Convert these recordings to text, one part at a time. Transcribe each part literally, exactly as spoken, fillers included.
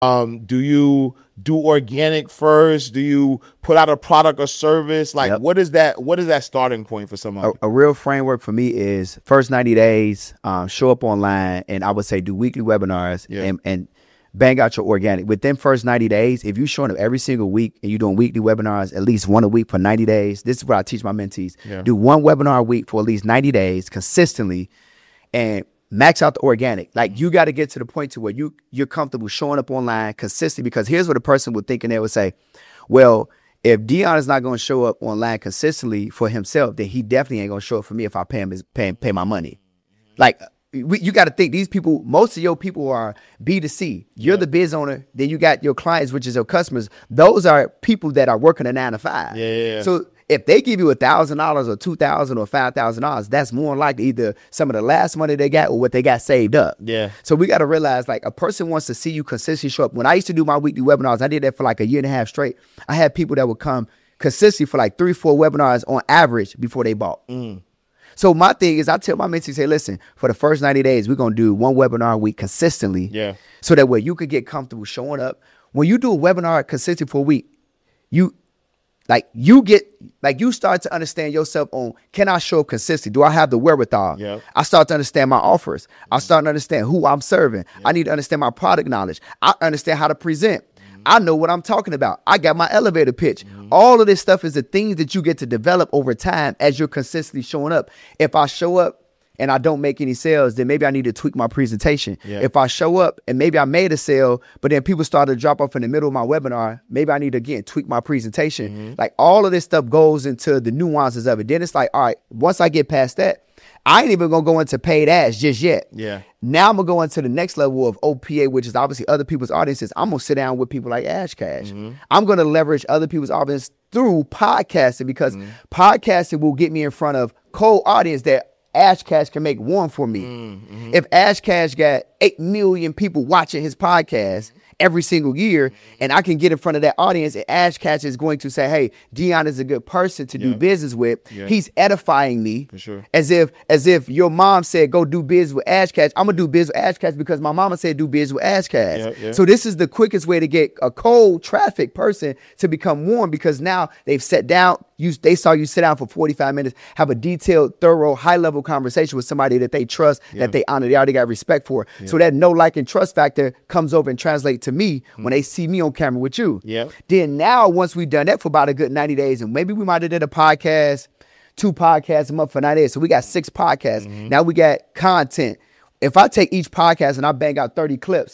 Um, do you do organic first? Do you put out a product or service? Like, Yep. what is that? What is that starting point for somebody? A, a real framework for me is first ninety days, um, show up online, and I would say do weekly webinars Yeah. and, and bang out your organic. Within first ninety days, if you're showing up every single week and you're doing weekly webinars, at least one a week for ninety days, this is what I teach my mentees. Yeah. Do one webinar a week for at least ninety days consistently and max out the organic. Like, you got to get to the point to where you, you're comfortable showing up online consistently, because here's what a person would think, and they would say, well, if Dion is not going to show up online consistently for himself, then he definitely ain't going to show up for me if I pay him his, pay, pay my money. Like, we, you got to think, these people, most of your people are B two C. You're Yeah. the biz owner. Then you got your clients, which is your customers. Those are people that are working a nine to five. Yeah, yeah, yeah. So if they give you a thousand dollars or two thousand or five thousand dollars, that's more likely either some of the last money they got or what they got saved up. Yeah. So we got to realize, like, a person wants to see you consistently show up. When I used to do my weekly webinars, I did that for like a year and a half straight. I had people that would come consistently for like three, four webinars on average before they bought. Mm. So my thing is, I tell my mentees, say, listen, for the first ninety days, we're going to do one webinar a week consistently. Yeah. So that way you could get comfortable showing up. When you do a webinar consistently for a week, you like you get like you start to understand yourself on, can I show up consistently? Do I have the wherewithal? Yeah. I start to understand my offers. I start to understand who I'm serving. I need to understand my product knowledge. I understand how to present. I know what I'm talking about. I got my elevator pitch. Mm-hmm. All of this stuff is the things that you get to develop over time as you're consistently showing up. If I show up and I don't make any sales, then maybe I need to tweak my presentation. Yeah. If I show up and maybe I made a sale, but then people started to drop off in the middle of my webinar, maybe I need to, again, tweak my presentation. Mm-hmm. Like, all of this stuff goes into the nuances of it. Then it's like, all right, once I get past that, I ain't even going to go into paid ads just yet. Yeah. Now I'm going to go into the next level of O P A, which is obviously other people's audiences. I'm going to sit down with people like Ash Cash. Mm-hmm. I'm going to leverage other people's audience through podcasting, because mm-hmm. podcasting will get me in front of cold audience that Ash Cash can make warm for me. Mm-hmm. If Ash Cash got eight million people watching his podcast every single year, and I can get in front of that audience, and Ash Cash is going to say, hey, Dion is a good person to yeah. do business with. Yeah. He's edifying me. For sure. As if as if your mom said, go do business with Ash Cash. I'm going to do business with Ash Cash because my mama said do business with Ash Cash. Yeah, yeah. So this is the quickest way to get a cold traffic person to become warm, because now they've sat down. You, they saw you sit down for forty-five minutes, have a detailed, thorough, high-level conversation with somebody that they trust, yeah. that they honor, they already got respect for. Yeah. So that know, like, and trust factor comes over and translates to me mm. when they see me on camera with you. Yeah. Then now, once we've done that for about a good ninety days, and maybe we might have did a podcast, two podcasts a month for ninety days. So we got six podcasts. Mm-hmm. Now we got content. If I take each podcast and I bang out thirty clips,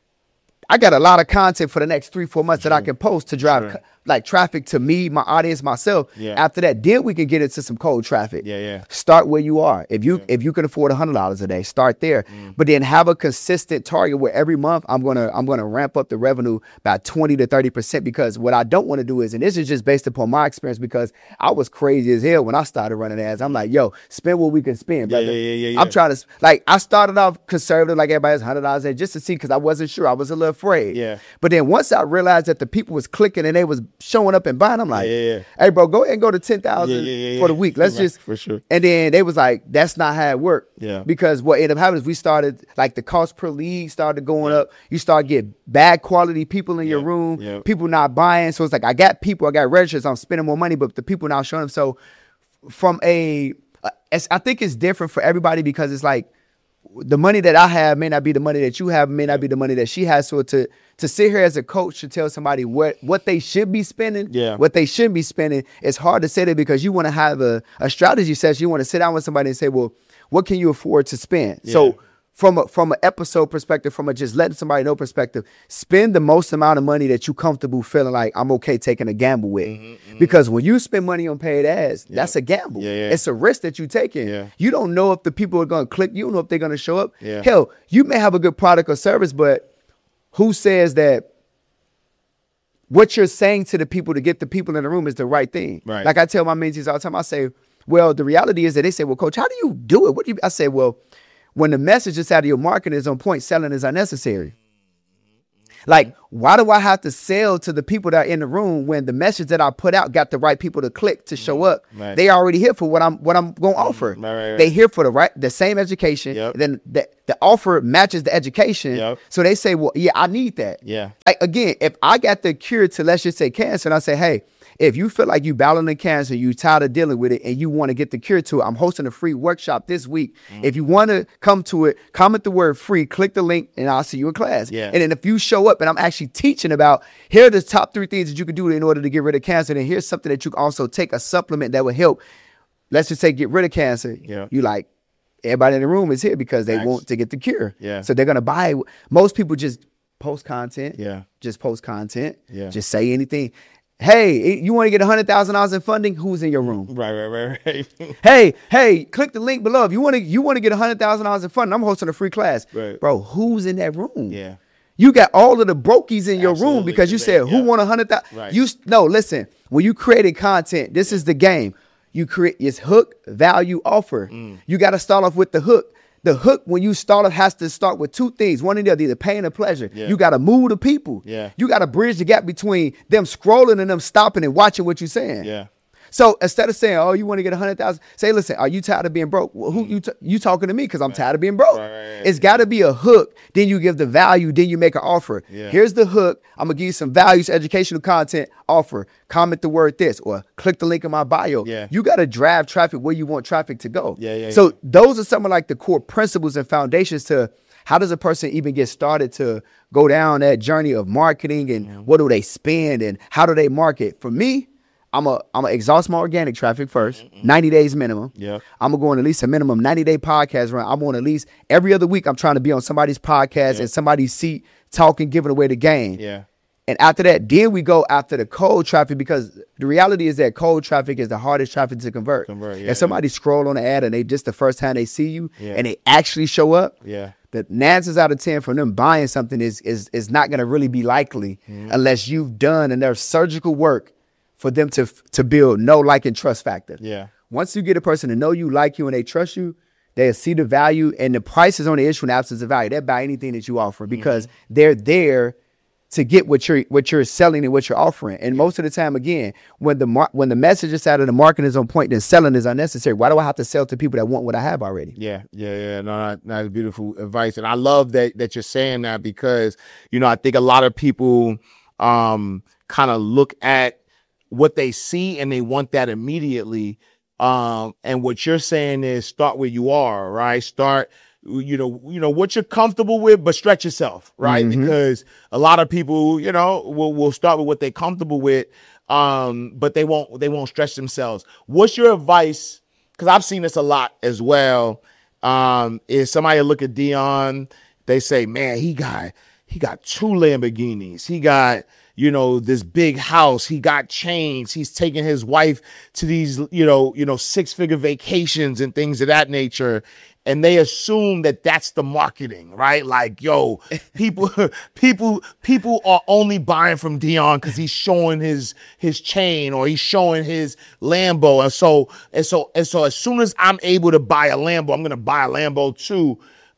I got a lot of content for the next three, four months sure. that I can post to drive sure. like traffic to me, my audience, myself. Yeah. After that, then we can get into some cold traffic. Yeah, yeah. Start where you are. If you yeah. if you can afford a hundred dollars a day, start there. Mm. But then have a consistent target where every month I'm gonna I'm gonna ramp up the revenue by twenty to thirty percent. Because what I don't want to do is, and this is just based upon my experience, because I was crazy as hell when I started running ads. I'm like, yo, spend what we can spend. Yeah, like, yeah, yeah, yeah, I'm trying to like I started off conservative, like everybody has hundred dollars a day, just to see, because I wasn't sure. I was a little afraid. Yeah. But then once I realized that the people was clicking and they was showing up and buying, I'm like, yeah, yeah, yeah. hey, bro, go ahead and go to ten thousand yeah, yeah, yeah, for the week. Let's right, just. For sure. And then they was like, that's not how it worked. Yeah. Because what ended up happening is we started, like, the cost per lead started going yeah. up. You start getting bad quality people in yeah. your room. Yeah. People not buying. So it's like, I got people, I got registers, I'm spending more money, but the people not showing them. So from a, I think it's different for everybody, because it's like, the money that I have may not be the money that you have, may not be the money that she has. So to to sit here as a coach to tell somebody what, what they should be spending, yeah. what they shouldn't be spending, it's hard to say that, because you want to have a, a strategy session. You want to sit down with somebody and say, well, what can you afford to spend? Yeah. So from a, from an episode perspective, from a just letting somebody know perspective, spend the most amount of money that you comfortable feeling like I'm okay taking a gamble with. Mm-hmm, mm-hmm. Because when you spend money on paid ads, yeah. that's a gamble. Yeah, yeah. It's a risk that you're taking. Yeah. You don't know if the people are going to click. You don't know if they're going to show up. Yeah. Hell, you may have a good product or service, but who says that what you're saying to the people to get the people in the room is the right thing? Right. Like I tell my mentees all the time, I say, well, the reality is that they say, well, coach, how do you do it? What do you, I say, well, when the message is out of your marketing is on point, selling is unnecessary. Like, why do I have to sell to the people that are in the room when the message that I put out got the right people to click to show up? Right. They already here for what I'm what I'm going to offer. Right, right, right. They here for the right the same education. Yep. Then that the offer matches the education. Yep. So they say, well, yeah, I need that. Yeah. Like, again, if I got the cure to, let's just say, cancer, and I say, hey, if you feel like you battling cancer, you tired of dealing with it, and you want to get the cure to it, I'm hosting a free workshop this week. Mm. If you want to come to it, comment the word free, click the link, and I'll see you in class. Yeah. And then if you show up and I'm actually teaching about, here are the top three things that you can do in order to get rid of cancer, and here's something that you can also take, a supplement that will help, let's just say, get rid of cancer. Yeah. You like, everybody in the room is here because they Nice. want to get the cure. Yeah. So they're going to buy it. Most people just post content. Yeah. Just post content. Yeah. Just say anything. Hey, you want to get one hundred thousand dollars in funding? Who's in your room? Right, right, right, right. hey, hey, click the link below. If you want to you want to get one hundred thousand dollars in funding, I'm hosting a free class. Right. Bro, who's in that room? Yeah. You got all of the brokies in your Absolutely. room because you said, who Yeah. want one hundred thousand dollars? Right. You No, listen. When you created content, this is the game. You create it's hook, value, offer. Mm. You got to start off with the hook. The hook, when you start off, has to start with two things. One or the other, either pain or pleasure. Yeah. You got to move the people. Yeah. You got to bridge the gap between them scrolling and them stopping and watching what you're saying. Yeah. So instead of saying, oh, you want to get one hundred thousand, say, listen, are you tired of being broke? Well, who you t- you talking to me because I'm right. tired of being broke. Right, right, right. It's got to be a hook. Then you give the value. Then you make an offer. Yeah. Here's the hook. I'm going to give you some values, educational content, offer. Comment the word this or click the link in my bio. Yeah. You got to drive traffic where you want traffic to go. Yeah, yeah, so yeah. those are some of like the core principles and foundations to how does a person even get started to go down that journey of marketing and mm-hmm. what do they spend and how do they market? For me, I'm a I'm gonna exhaust my organic traffic first, mm-hmm. ninety days minimum. Yeah. I'm gonna go on at least a minimum ninety day podcast run. I'm on at least every other week. I'm trying to be on somebody's podcast yeah. and somebody's seat talking, giving away the game. Yeah. And after that, then we go after the cold traffic because the reality is that cold traffic is the hardest traffic to convert. Convert. Yeah, if somebody yeah. scroll on the ad and they just the first time they see you yeah. and they actually show up. Yeah. The nine out of ten from them buying something is is is not gonna really be likely mm-hmm. unless you've done enough surgical work for them to to build know, like, and trust factor. Yeah. Once you get a person to know you, like you, and they trust you, they'll see the value, and the price is only issue in absence of value. They'll buy anything that you offer because mm-hmm. they're there to get what you're what you're selling and what you're offering. And most of the time, again, when the mar- when the message is out of the marketing is on point, then selling is unnecessary. Why do I have to sell to people that want what I have already? Yeah, yeah, yeah. No, that, that's beautiful advice, and I love that that you're saying that because you know I think a lot of people um, kind of look at what they see and they want that immediately. Um, and what you're saying is start where you are, right? Start, you know, you know, what you're comfortable with, but stretch yourself, right? Mm-hmm. Because a lot of people, you know, will, will start with what they're comfortable with. Um, but they won't, they won't stretch themselves. What's your advice? Cause I've seen this a lot as well. Um, is somebody look at Dion, they say, man, he got, he got two Lamborghinis. He got, you know, this big house. He got chains. He's taking his wife to these, you know, you know, six figure vacations and things of that nature. And they assume that that's the marketing, right? Like, yo, people, people, people are only buying from Dion because he's showing his his chain or he's showing his Lambo. And so, and so, and so, as soon as I'm able to buy a Lambo, I'm gonna buy a Lambo too.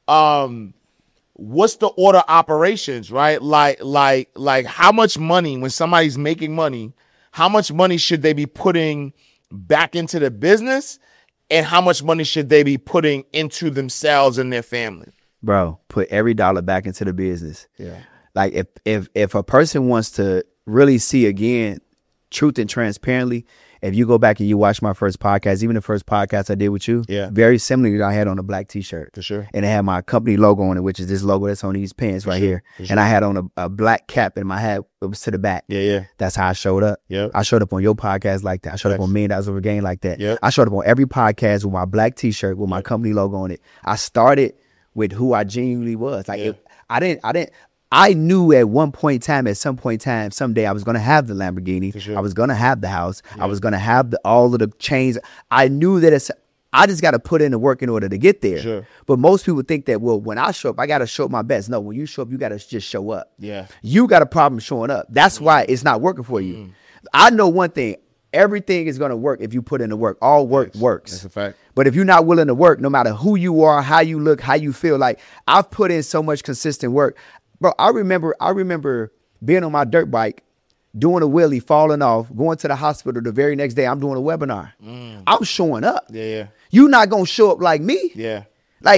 Um, What's the order operations, right? Like, like, like how much money when somebody's making money, how much money should they be putting back into the business and how much money should they be putting into themselves and their family? Bro, put every dollar back into the business. Yeah. Like if, if, if a person wants to really see again, truth and transparently, if you go back and you watch my first podcast, even the first podcast I did with you, yeah, very similar to I had on a black t-shirt. For sure. And it had my company logo on it, which is this logo that's on these pants For right sure. here. For sure. And I had on a, a black cap and my hat it was to the back. Yeah, yeah. That's how I showed up. Yep. I showed up on your podcast like that. I showed yes. up on Million Dollars Over Game like that. Yep. I showed up on every podcast with my black t-shirt with my yep. company logo on it. I started with who I genuinely was. Like yeah. it, I didn't, I didn't, I knew at one point in time, at some point in time, someday I was going to have the Lamborghini. Sure. I was going to have the house. Yeah. I was going to have the, all of the chains. I knew that it's, I just got to put in the work in order to get there. Sure. But most people think that, well, when I show up, I got to show up my best. No, when you show up, you got to just show up. Yeah. You got a problem showing up. That's mm. why it's not working for you. Mm. I know one thing. Everything is going to work if you put in the work. All work yes. works. That's a fact. But if you're not willing to work, no matter who you are, how you look, how you feel, like I've put in so much consistent work. Bro, I remember I remember being on my dirt bike, doing a wheelie, falling off, going to the hospital the very next day. I'm doing a webinar. Mm. I'm showing up. Yeah, yeah. You're not going to show up like me. Yeah. Like,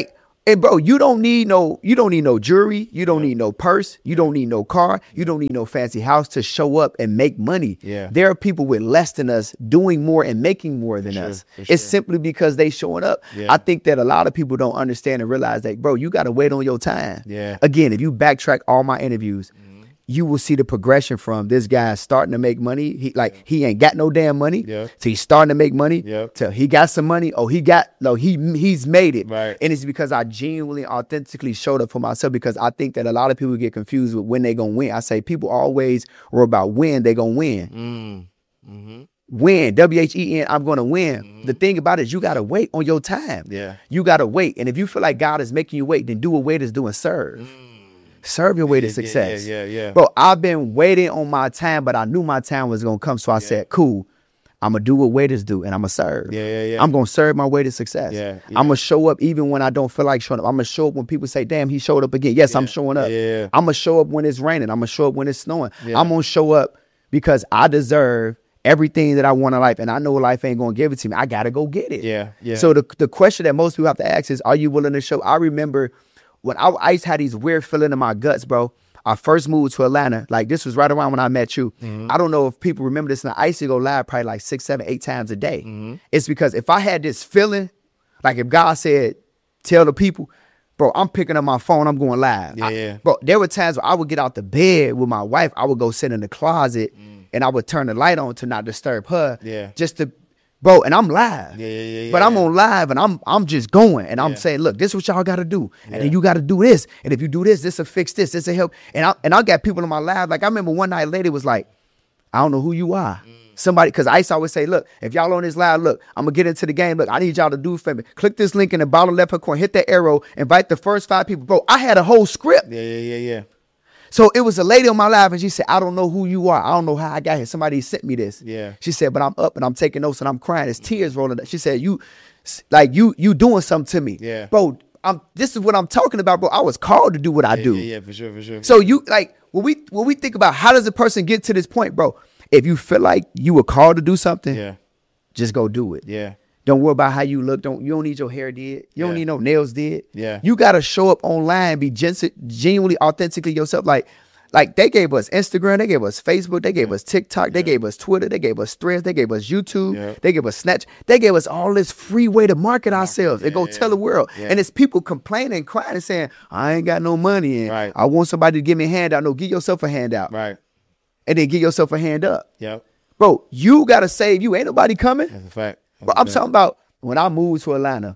And bro, you don't need no, you don't need no jewelry, you don't Yeah. need no purse, you don't need no car, you don't need no fancy house to show up and make money. Yeah. There are people with less than us doing more and making more than sure, us. for It's sure. simply because they showing up. Yeah. I think that a lot of people don't understand and realize that, bro, you gotta wait on your time. Yeah. Again, if you backtrack all my interviews, you will see the progression from this guy starting to make money. He like he ain't got no damn money. Yeah. So he's starting to make money. Yeah. Till he got some money. Oh, he got no, he he's made it. Right. And it's because I genuinely, authentically showed up for myself, because I think that a lot of people get confused with when they gonna win. I say people always are about when they gonna win. Mm. Mm-hmm. Win, W H E N, I'm gonna win. Mm-hmm. The thing about it is you gotta wait on your time. Yeah. You gotta wait. And if you feel like God is making you wait, then do what waiters do and serve. Mm. Serve your way to Yeah, success. Yeah, yeah, yeah. Bro, I've been waiting on my time, but I knew my time was gonna come. So I Yeah. said, cool, I'm gonna do what waiters do and I'm gonna serve. Yeah, yeah, yeah. I'm gonna serve my way to success. Yeah, yeah. I'm gonna show up even when I don't feel like showing up. I'm gonna show up when people say, damn, he showed up again. Yes, I'm showing up. Yeah, yeah, yeah. I'm gonna show up when it's raining. I'm gonna show up when it's snowing. Yeah. I'm gonna show up because I deserve everything that I want in life, and I know life ain't gonna give it to me. I gotta go get it. Yeah, yeah. So the the question that most people have to ask is, are you willing to show? I remember when I, I used to have these weird feeling in my guts, bro. I first moved to Atlanta. Like, this was right around when I met you. Mm-hmm. I don't know if people remember this. Now, I used to go live probably like six, seven, eight times a day. Mm-hmm. It's because if I had this feeling, like if God said, tell the people, bro, I'm picking up my phone, I'm going live. Yeah, I, yeah. Bro, there were times where I would get out the bed with my wife. I would go sit in the closet mm. and I would turn the light on to not disturb her. Yeah. Just to, bro, and I'm live. Yeah, yeah, yeah. But yeah. I'm on live and I'm I'm just going and I'm Yeah. saying, look, this is what y'all got to do. And Yeah. then you got to do this. And if you do this, this will fix this. This will help. And I and I got people in my live. Like, I remember one night a lady was like, I don't know who you are. Mm. Somebody, because I used to always say, look, if y'all on this live, look, I'm going to get into the game. Look, I need y'all to do for me. Click this link in the bottom left hand corner, hit that arrow, invite the first five people. Bro, I had a whole script. Yeah, yeah, yeah, yeah. So it was a lady on my live and she said, I don't know who you are. I don't know how I got here. Somebody sent me this. Yeah. She said, but I'm up and I'm taking notes and I'm crying. There's tears rolling. She said, you, like, you you doing something to me. Yeah. Bro, I'm, this is what I'm talking about, bro. I was called to do what I Yeah, do. yeah, yeah, for sure, for sure. So you, like, when we when we think about how does a person get to this point, bro, if you feel like you were called to do something, yeah, just go do it. yeah, Don't worry about how you look. Don't you don't need your hair did. You don't Yeah. need no nails did. Yeah. You gotta show up online, be gen- genuinely, authentically yourself. Like, like they gave us Instagram, they gave us Facebook, they gave us TikTok, they gave us Twitter, they gave us Threads, they gave us YouTube, Yeah. they gave us Snapchat, they gave us all this free way to market ourselves and go yeah, tell the world. yeah. And it's people complaining, crying, and saying, "I ain't got no money, and Right. I want somebody to give me a handout." No, give yourself a handout, right. and then give yourself a hand up, Yep, bro. You gotta save you. Ain't nobody coming. that's a fact. That's Bro, a I'm fact. talking about when I moved to Atlanta,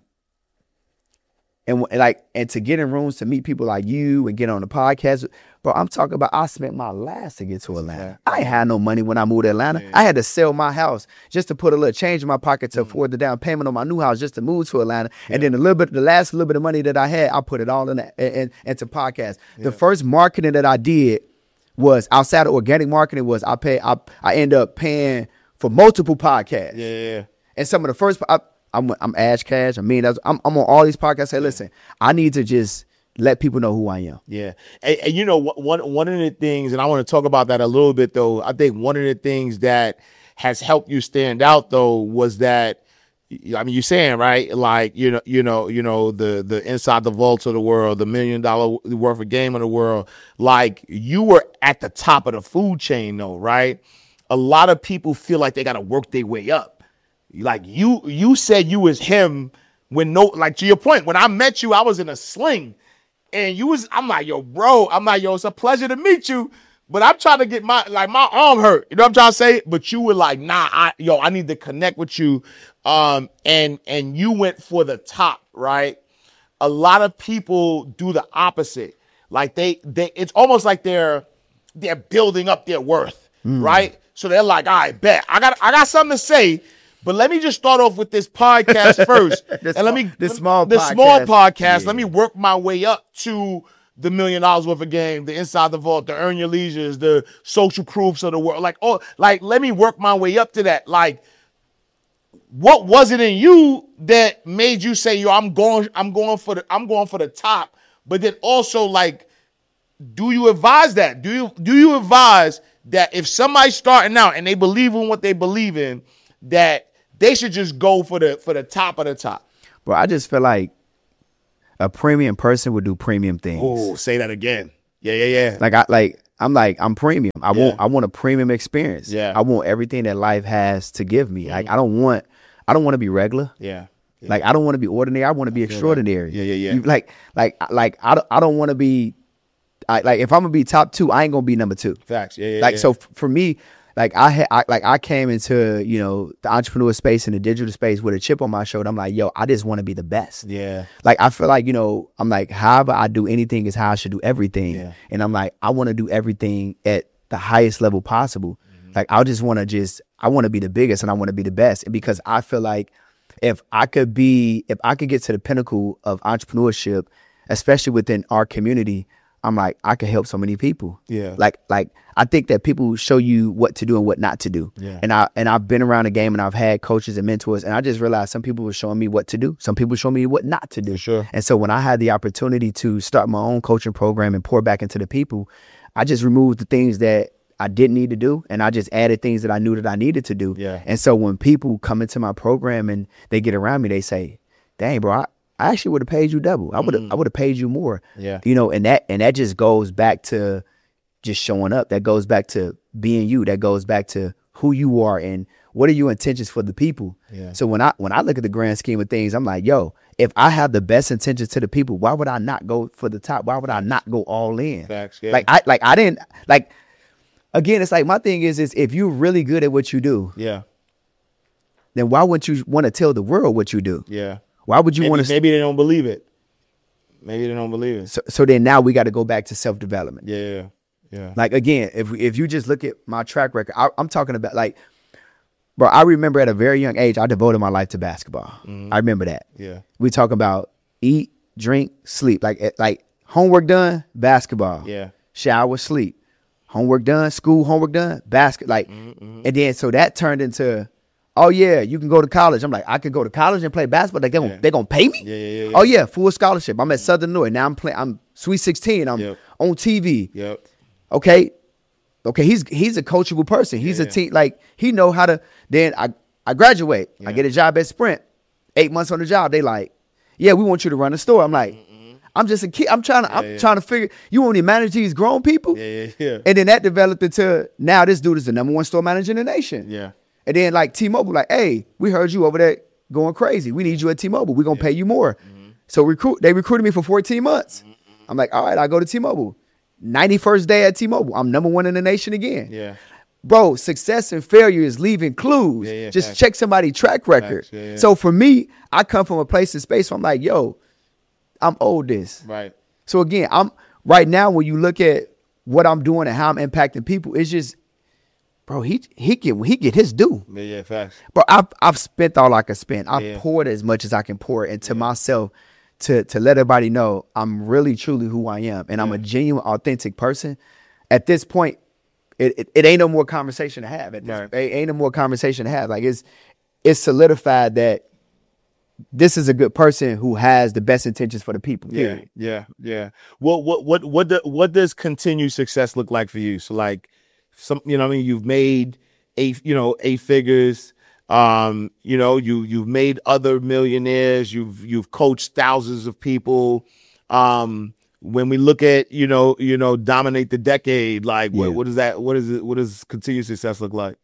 and w- like, and to get in rooms to meet people like you and get on the podcast, bro. I'm talking about I spent my last to get to Atlanta. I ain't had no money when I moved to Atlanta. Yeah. I had to sell my house just to put a little change in my pocket to afford the down payment on my new house just to move to Atlanta. And then a little bit, the last little bit of money that I had, I put it all in, the, in into podcast. The first marketing that I did was outside of organic marketing was I pay I I end up paying for multiple podcasts. Yeah, yeah, yeah. And some of the first, I, I'm I'm Ash Cash. I mean, that's, I'm I'm on all these podcasts. Say, listen, I need to just let people know who I am. Yeah, and, and you know wh- one one of the things, and I want to talk about that a little bit though. I think one of the things that has helped you stand out though was that, I mean, you're saying right, like you know, you know, you know, the the inside the vaults of the world, the million dollar worth of game of the world. Like you were at the top of the food chain though, right? A lot of people feel like they got to work their way up. Like you, you said you was him when no, like to your point, when I met you, I was in a sling. And you was, I'm like, yo, bro, I'm like, yo, it's a pleasure to meet you. But I'm trying to get my, like, my arm hurt. You know what I'm trying to say? But you were like, nah, I, yo, I need to connect with you. Um, and, and you went for the top, right? A lot of people do the opposite. Like they, they, it's almost like they're, they're building up their worth, mm. right? So they're like, all right, bet I got, I got something to say. But let me just start off with this podcast first. the and let me the small the podcast. small podcast. Yeah. Let me work my way up to the million dollars worth of game, the inside the vault, the earn your leisures, the social proofs of the world. Like, oh, like let me work my way up to that. Like, what was it in you that made you say, yo, I'm going, I'm going for the, I'm going for the top. But then also, like, do you advise that? Do you do you advise that if somebody's starting out and they believe in what they believe in, that they should just go for the for the top of the top? Bro, I just feel like, a premium person would do premium things. Oh, say that again. Yeah, yeah, yeah. Like I like I'm like I'm premium. I Yeah. want I want a premium experience. Yeah. I want everything that life has to give me. Like I don't want I don't want to be regular. Yeah. yeah. Like I don't want to be ordinary. I want to be extraordinary. Yeah, yeah, yeah. You, like like like I don't, I don't want to be I, like if I'm gonna be top two, I ain't gonna be number two. Facts. Yeah, yeah. Like yeah. so f- for me, like I had I, like I came into, you know, the entrepreneur space and the digital space with a chip on my shoulder. I'm like, yo, I just want to be the best. Yeah. Like I feel like, you know, I'm like, however I do anything is how I should do everything. Yeah. And I'm like, I want to do everything at the highest level possible. Mm-hmm. Like I just want to just I want to be the biggest and I want to be the best. And because I feel like if I could be if I could get to the pinnacle of entrepreneurship, especially within our community, I'm like, I could help so many people. Yeah. Like, like I think that people show you what to do and what not to do. Yeah. And I and I've been around the game and I've had coaches and mentors, and I just realized some people were showing me what to do. Some people showing me what not to do. For sure. And so when I had the opportunity to start my own coaching program and pour back into the people, I just removed the things that I didn't need to do, and I just added things that I knew that I needed to do. Yeah. And so when people come into my program and they get around me, they say, "Dang, bro, I, I actually would have paid you double. I would have, Mm. I would have paid you more." Yeah. You know, and that and that just goes back to just showing up. That goes back to being you. That goes back to who you are and what are your intentions for the people. Yeah. So when I when I look at the grand scheme of things, I'm like, yo, if I have the best intentions to the people, why would I not go for the top? Why would I not go all in? Facts. Yeah. Like I like I didn't like. Again, it's like my thing is is if you're really good at what you do, yeah. then why wouldn't you want to tell the world what you do? Yeah. Why would you Maybe, want to? maybe they don't believe it. Maybe they don't believe it. So, so then now we got to go back to self development. Yeah. Yeah. Yeah. Like again, if if you just look at my track record, I, I'm talking about like, bro. I remember at a very young age, I devoted my life to basketball. Mm-hmm. I remember that. Yeah. We talk about eat, drink, sleep. Like eh, like homework done, basketball. Yeah. Shower, sleep. Homework done, school, homework done, basket. Like, Mm-hmm. and then so that turned into, oh yeah, you can go to college. I'm like, I could go to college and play basketball. Like they gonna Yeah. they gonna pay me? Yeah, yeah, yeah, yeah. Oh yeah, full scholarship. I'm at Southern Illinois now. I'm playing. I'm Sweet sixteen. I'm Yep. on T V. Yep. Okay, okay. He's he's a coachable person. He's Yeah, a yeah. team. Like he know how to. Then I I graduate. I Yeah. get a job at Sprint. Eight months on the job. They like, yeah, we want you to run a store. I'm like, I'm just a kid. I'm trying to. I'm yeah. trying to figure. You want me to manage these grown people? Yeah. Yeah. Yeah. And then that developed into now this dude is the number one store manager in the nation. Yeah. And then like T-Mobile, like, hey, we heard you over there going crazy. We need you at T-Mobile. We're gonna pay you more. Mm-hmm. So recruit. They recruited me for fourteen months. I'm like, all right, I go to T-Mobile. ninety-first day at T-Mobile. I'm number one in the nation again. Yeah. Bro, success and failure is leaving clues. Yeah, yeah, Just facts. check somebody's track record. Facts, yeah, yeah. So for me, I come from a place of space where I'm like, yo, I'm owed this. Right. So again, I'm right now when you look at what I'm doing and how I'm impacting people, it's just, bro, he he get he get his due. Yeah. Yeah. Facts. Bro, I've I've spent all I can spend. I've Yeah. poured as much as I can pour into myself to to let everybody know I'm really truly who I am and I'm a genuine, authentic person. At this point, it it, it ain't no more conversation to have. At this, Right. it ain't no more conversation to have. Like it's it's solidified that this is a good person who has the best intentions for the people. Yeah, Period. yeah, yeah. What what what what do, what does continued success look like for you? So like some you know what I mean you've made eight you know eight figures. Um, you know, you you've made other millionaires, you've you've coached thousands of people. Um, when we look at, you know, you know, dominate the decade, like what Yeah. what is that what is it what does continued success look like?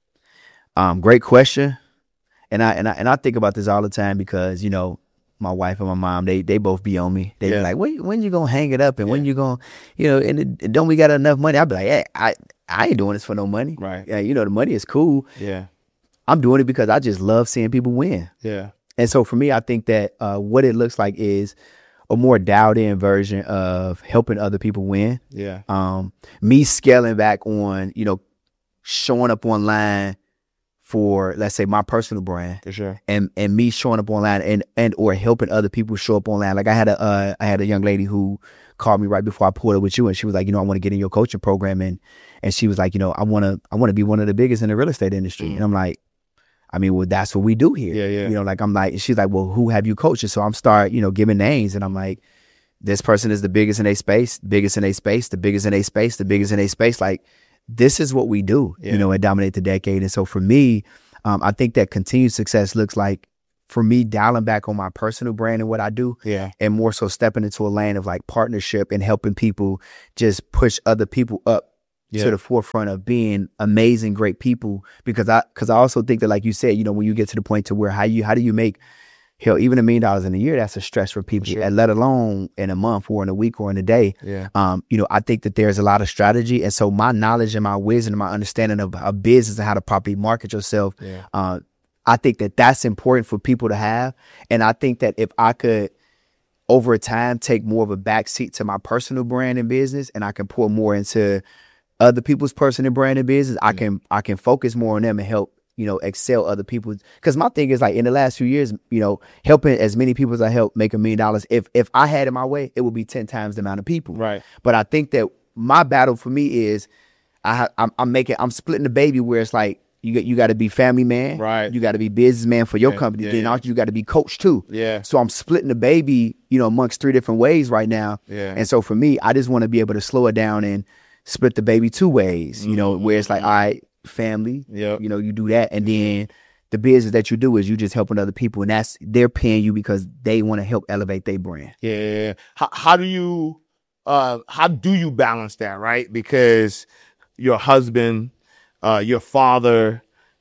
Um, great question. And I and I and I think about this all the time because, you know, my wife and my mom, they they both be on me. They Yeah. be like, when when you gonna hang it up and when Yeah. you gonna, you know, and it, don't we got enough money? I'll be like, hey, I I ain't doing this for no money. Right. Yeah, you know, the money is cool. Yeah, I'm doing it because I just love seeing people win. yeah, And so for me, I think that uh, what it looks like is a more dialed in version of helping other people win. yeah, Um, me scaling back on, you know, showing up online for, let's say, my personal brand. for sure. And and me showing up online and and or helping other people show up online. Like I had a uh, I had a young lady who called me right before I pulled up with you, and she was like, you know, I want to get in your coaching program, and and she was like, you know, I want to I want to be one of the biggest in the real estate industry. Mm. And I'm like, I mean, well, that's what we do here. Yeah, yeah. You know, like I'm like, she's like, well, who have you coached? And so I'm start, you know, giving names, and I'm like, this person is the biggest in a space, biggest in a space, the biggest in a space, the biggest in a space. Like this is what we do, Yeah. you know, at Dominate the Decade. And so for me, um, I think that continued success looks like for me, dialing back on my personal brand and what I do, Yeah. and more so stepping into a lane of like partnership and helping people just push other people up Yeah. to the forefront of being amazing, great people. Because I, because I also think that, like you said, you know, when you get to the point to where how you, how do you make, hell, even a million dollars in a year, that's a stress for people, Sure. and let alone in a month or in a week or in a day. Yeah. Um, you know, I think that there's a lot of strategy. And so my knowledge and my wisdom and my understanding of, of business and how to properly market yourself, Yeah. uh, I think that that's important for people to have. And I think that if I could, over time, take more of a backseat to my personal brand and business, and I can pour more into other people's personal brand and business, I can I can focus more on them and help, you know, excel other people. Because my thing is, like, in the last few years, you know, helping as many people as I help make a million dollars. If if I had it my way, it would be ten times the amount of people. Right. But I think that my battle for me is I ha- I'm, I'm making I'm splitting the baby where it's like you got you got to be family man, Right. You got to be businessman for your Yeah, company. yeah, then yeah. also you got to be coach too. Yeah. So I'm splitting the baby, you know, amongst three different ways right now. Yeah. And so for me, I just want to be able to slow it down and split the baby two ways, you know, where it's like, all right, family, Yep. you know, you do that. And then the business that you do is you just helping other people, and that's, they're paying you because they want to help elevate their brand. Yeah, yeah, yeah. How, how do you, uh, how do you balance that, right? Because your husband, uh, your father,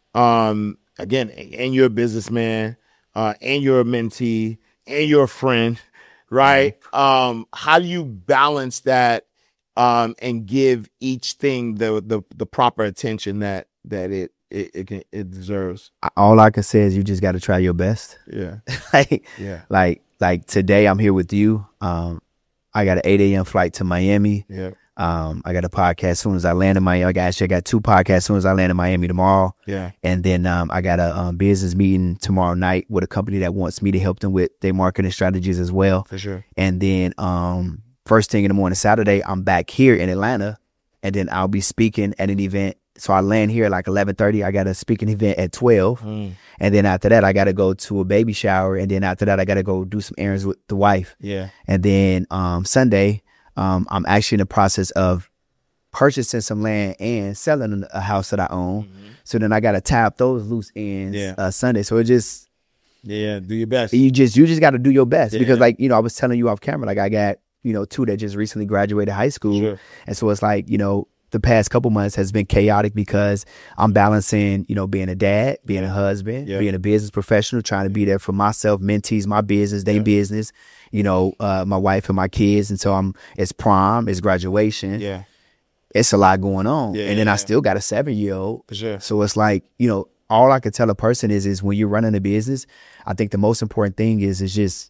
um, again, and you're a businessman, uh, and you're a mentee, and you're a friend, right? Um, how do you balance that, um, and give each thing the the the proper attention that that it it it, can, it deserves? I- All I can say is you just got to try your best. Yeah, like, yeah, like, like today I'm here with you. Um, I got an eight a.m. flight to Miami. yeah, Um, I got a podcast as soon as I land in Miami. I got, actually I got two podcasts as soon as I land in Miami tomorrow. yeah. And then um, I got a um, business meeting tomorrow night with a company that wants me to help them with their marketing strategies as well. For sure. And then um, first thing in the morning, Saturday, I'm back here in Atlanta, and then I'll be speaking at an event. So I land here at like eleven thirty. I got a speaking event at twelve. Mm. And then after that, I got to go to a baby shower. And then after that, I got to go do some errands with the wife. Yeah. And then um, Sunday, um, I'm actually in the process of purchasing some land and selling a house that I own. Mm-hmm. So then I got to tie up those loose ends Yeah. uh, Sunday. So it just, Yeah, do your best. you just, you just got to do your best. Yeah. Because, like, you know, I was telling you off camera, like I got, you know, two that just recently graduated high school. Sure. And so it's like, you know, the past couple months has been chaotic because I'm balancing, you know, being a dad, being a husband, Yeah. being a business professional, trying to be there for myself, mentees, my business, their Yeah. business, you know, uh, my wife and my kids. And so I'm, it's prom, it's graduation. Yeah, It's a lot going on. Yeah, and then yeah, I yeah. still got a seven year old. for sure. So it's like, you know, all I could tell a person is, is when you're running a business, I think the most important thing is, is just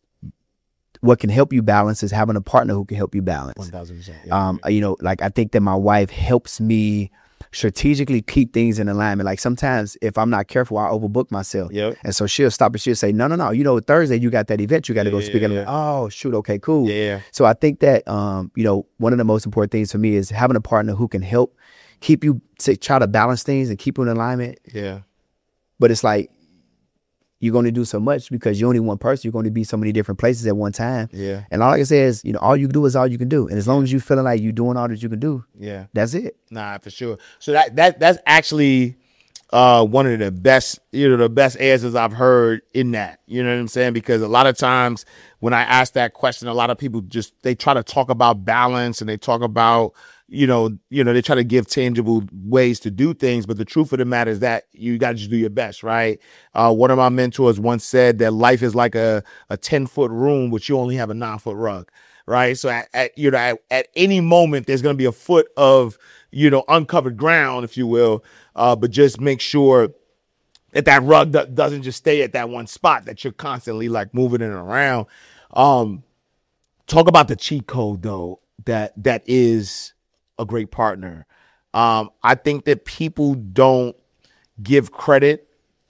what can help you balance is having a partner who can help you balance. One thousand percent. Um, you know, like I think that my wife helps me strategically keep things in alignment. Like sometimes if I'm not careful, I overbook myself. Yep. And so she'll stop and she'll say, no, no, no, you know, Thursday you got that event, you got to Yeah, go yeah, speak. And I'm yeah. like, oh, shoot, okay, cool. Yeah. So I think that, um, you know, one of the most important things for me is having a partner who can help keep you, to try to balance things and keep you in alignment. Yeah. But it's like, you're going to do so much because you're only one person. You're going to be so many different places at one time. Yeah. And all I can say is, you know, all you can do is all you can do. And as long as you feeling like you're doing all that you can do, Yeah. that's it. Nah, for sure. So that that that's actually uh one of the best, you know, the best answers I've heard in that. You know what I'm saying? Because a lot of times when I ask that question, a lot of people just they try to talk about balance and they talk about, you know, you know, they try to give tangible ways to do things, but the truth of the matter is that you got to just do your best, right? Uh, one of my mentors once said that life is like a a ten foot room, but you only have a nine foot rug, right? So at, at you know at, at any moment there's going to be a foot of, you know, uncovered ground, if you will, uh, but just make sure that that rug do- doesn't just stay at that one spot, that you're constantly like moving it around. Um, talk about the cheat code though, that that is a great partner. Um, I think that people don't give credit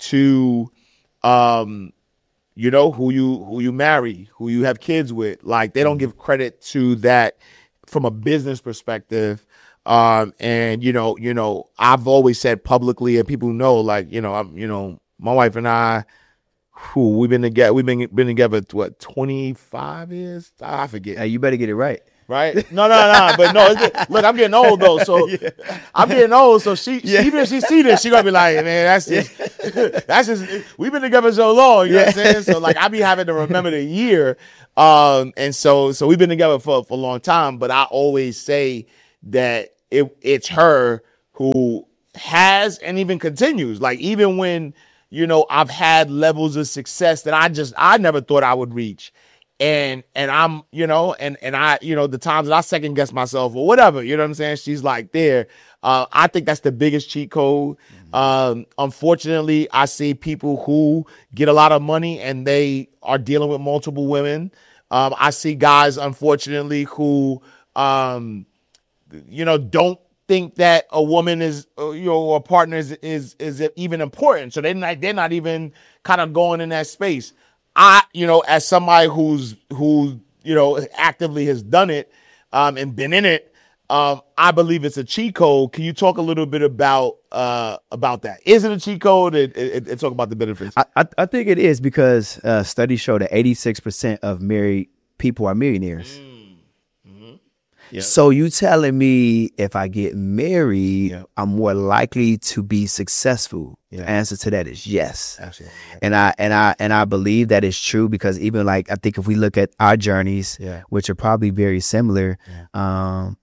to, um, you know, who you who you marry, who you have kids with. Like they don't give credit to that from a business perspective. Um, and you know, you know, I've always said publicly, and people know, like, you know, I'm, you know, my wife and I, who we've been together, we've been been together what twenty-five years? I forget. Hey, you better get it right. Right? No, no, no. But no, it's, look, I'm getting old though. So yeah. I'm getting old. So she, yeah. she even if she see this, she gonna be like, man, that's just, yeah. that's just. We've been together so long. You know yeah. what I'm saying? So like, I be having to remember the year. Um, and so, so we've been together for, for a long time. But I always say that it it's her who has and even continues. Like even when you know I've had levels of success that I just I never thought I would reach. And and I'm, you know, and and I, you know, the times that I second guess myself or whatever, you know what I'm saying? She's like there. Uh, I think that's the biggest cheat code. Mm-hmm. Um, unfortunately, I see people who get a lot of money and they are dealing with multiple women. Um, I see guys, unfortunately, who, um, you know, don't think that a woman is, you know, or a partner is is, is even important. So they're not, they're not even kind of going in that space. I, you know, as somebody who's, who, you know, actively has done it um, and been in it, um, I believe it's a cheat code. Can you talk a little bit about uh, about that? Is it a cheat code? And, and, and talk about the benefits. I, I, I think it is because uh, studies show that eighty-six percent of married people are millionaires. Mm. Yep. So you telling me if I get married, yep. I'm more likely to be successful? Yep. The answer to that is yes. Absolutely. Yep. And I and I and I believe that is true because even like I think if we look at our journeys, yeah. which are probably very similar, yeah. um,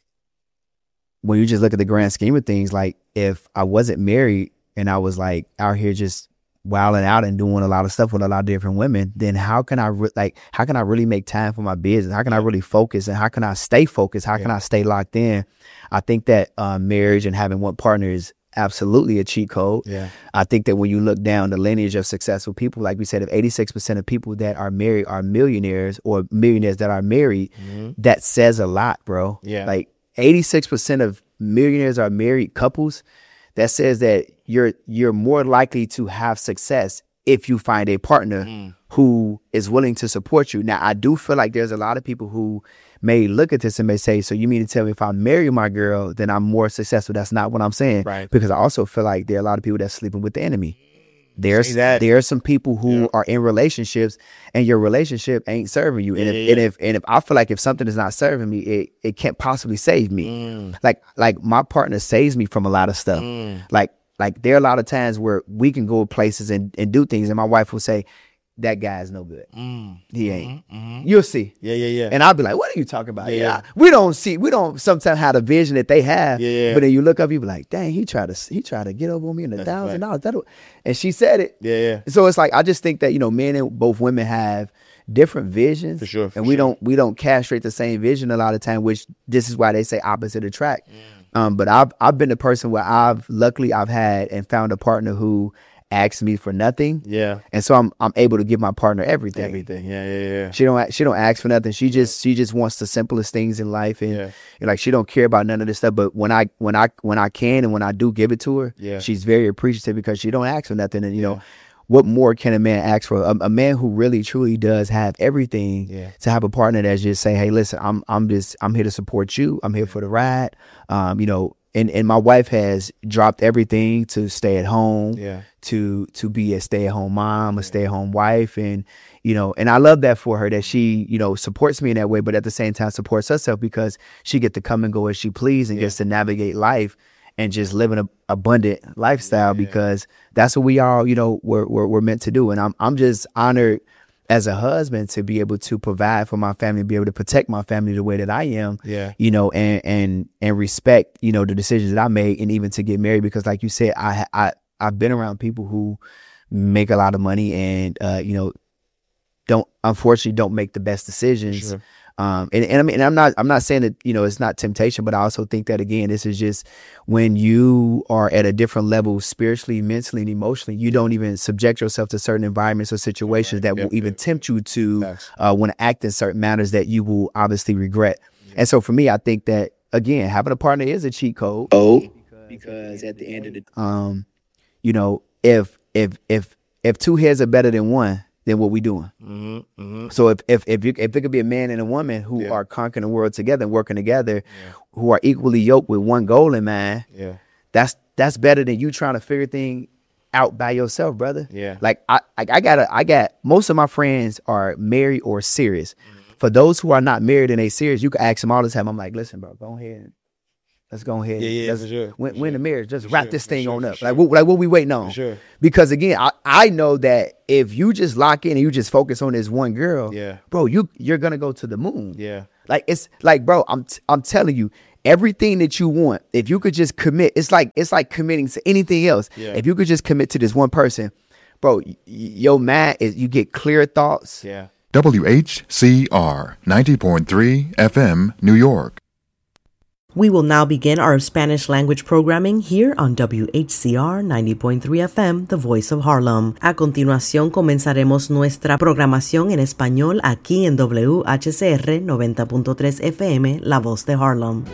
when you just look at the grand scheme of things, like if I wasn't married and I was like out here just wilding out and doing a lot of stuff with a lot of different women, then how can I re- like how can I really make time for my business? How can I really focus and how can I stay focused? How yeah. can I stay locked in? I think that uh, marriage and having one partner is absolutely a cheat code. Yeah. I think that when you look down the lineage of successful people, like we said, if eighty-six percent of people that are married are millionaires or millionaires that are married, mm-hmm. that says a lot, bro. Yeah. Like eighty-six percent of millionaires are married couples. That says that you're you're more likely to have success if you find a partner mm. who is willing to support you. Now, I do feel like there's a lot of people who may look at this and may say, so you mean to tell me if I marry my girl, then I'm more successful? That's not what I'm saying. Right. Because I also feel like there are a lot of people that's sleeping with the enemy. There's there are some people who yeah. are in relationships and your relationship ain't serving you. And, yeah, if, yeah. and if and if I feel like if something is not serving me, it, it can't possibly save me. Mm. Like like my partner saves me from a lot of stuff. Mm. Like like there are a lot of times where we can go places and, and do things and my wife will say, that guy's no good. Mm. He ain't. Mm-hmm, mm-hmm. You'll see. Yeah, yeah, yeah. And I'll be like, what are you talking about? Yeah, yeah. We don't see, we don't sometimes have the vision that they have. Yeah. But then you look up, you be like, dang, he tried to he tried to get over on me in a thousand dollars. And she said it. Yeah, yeah. So it's like I just think that, you know, men and both women have different visions. For sure. For and we sure. don't we don't castrate the same vision a lot of time, which this is why they say opposite attract. Mm. Um, but I've I've been the person where I've luckily I've had and found a partner who asks me for nothing. Yeah. And so I'm I'm able to give my partner everything. Everything. Yeah, yeah, yeah. She don't she don't ask for nothing. She just she just wants the simplest things in life and, yeah. and like she don't care about none of this stuff. But when I when I when I can and when I do give it to her, yeah. she's very appreciative because she don't ask for nothing. And you yeah. know, what more can a man ask for? A, a man who really truly does have everything yeah. to have a partner that's just say, hey, listen, I'm I'm just I'm here to support you. I'm here for the ride. Um, you know, and, and my wife has dropped everything to stay at home, yeah. to to be a stay-at-home mom, a yeah. stay-at-home wife. And, you know, and I love that for her, that she, you know, supports me in that way, but at the same time supports herself because she get to come and go as she please and yeah. gets to navigate life and just live an abundant lifestyle yeah. because that's what we all, you know, we're, we're, we're meant to do. And I'm I'm just honored as a husband to be able to provide for my family, be able to protect my family the way that I am, yeah. you know, and, and, and respect, you know, the decisions that I made and even to get married, because like you said, I, I, I've been around people who make a lot of money and, uh, you know, don't, unfortunately don't make the best decisions. Sure. Um, and, and I mean, and I'm not, I'm not saying that, you know, it's not temptation, but I also think that again, this is just when you are at a different level, spiritually, mentally, and emotionally, you don't even subject yourself to certain environments or situations right. that yep, will even yep. tempt you to, uh, want to act in certain manners that you will obviously regret. Yeah. And so for me, I think that again, having a partner is a cheat code. Oh, because, because at the end of the, um, you know, if, if, if, if two heads are better than one, then what we doing? Mm-hmm, mm-hmm. So if if if, you, if it could be a man and a woman who yeah. are conquering the world together and working together, yeah. who are equally yoked with one goal in mind, yeah. that's that's better than you trying to figure things out by yourself, brother. Yeah. Like I I, I got I got most of my friends are married or serious. Mm-hmm. for those who are not married and they serious, you can ask them all the time. I'm like, listen, bro, go ahead. Let's go ahead. Yeah, yeah, Let's, for sure. Win, for win sure. the marriage. Just for wrap sure. this thing sure. on up. Sure. Like, what, like what we waiting on? For sure. Because again, I, I know that if you just lock in and you just focus on this one girl, Yeah. bro, you you're gonna go to the moon. Yeah. Like it's like, bro, I'm t- I'm telling you, everything that you want, if you could just commit, it's like it's like committing to anything else. Yeah. If you could just commit to this one person, bro, y- your mind is you get clear thoughts. Yeah. W H C R ninety point three F M, New York. We will now begin our Spanish language programming here on W H C R ninety point three F M, The Voice of Harlem. A continuación comenzaremos nuestra programación en español aquí en W H C R noventa punto tres F M, La Voz de Harlem.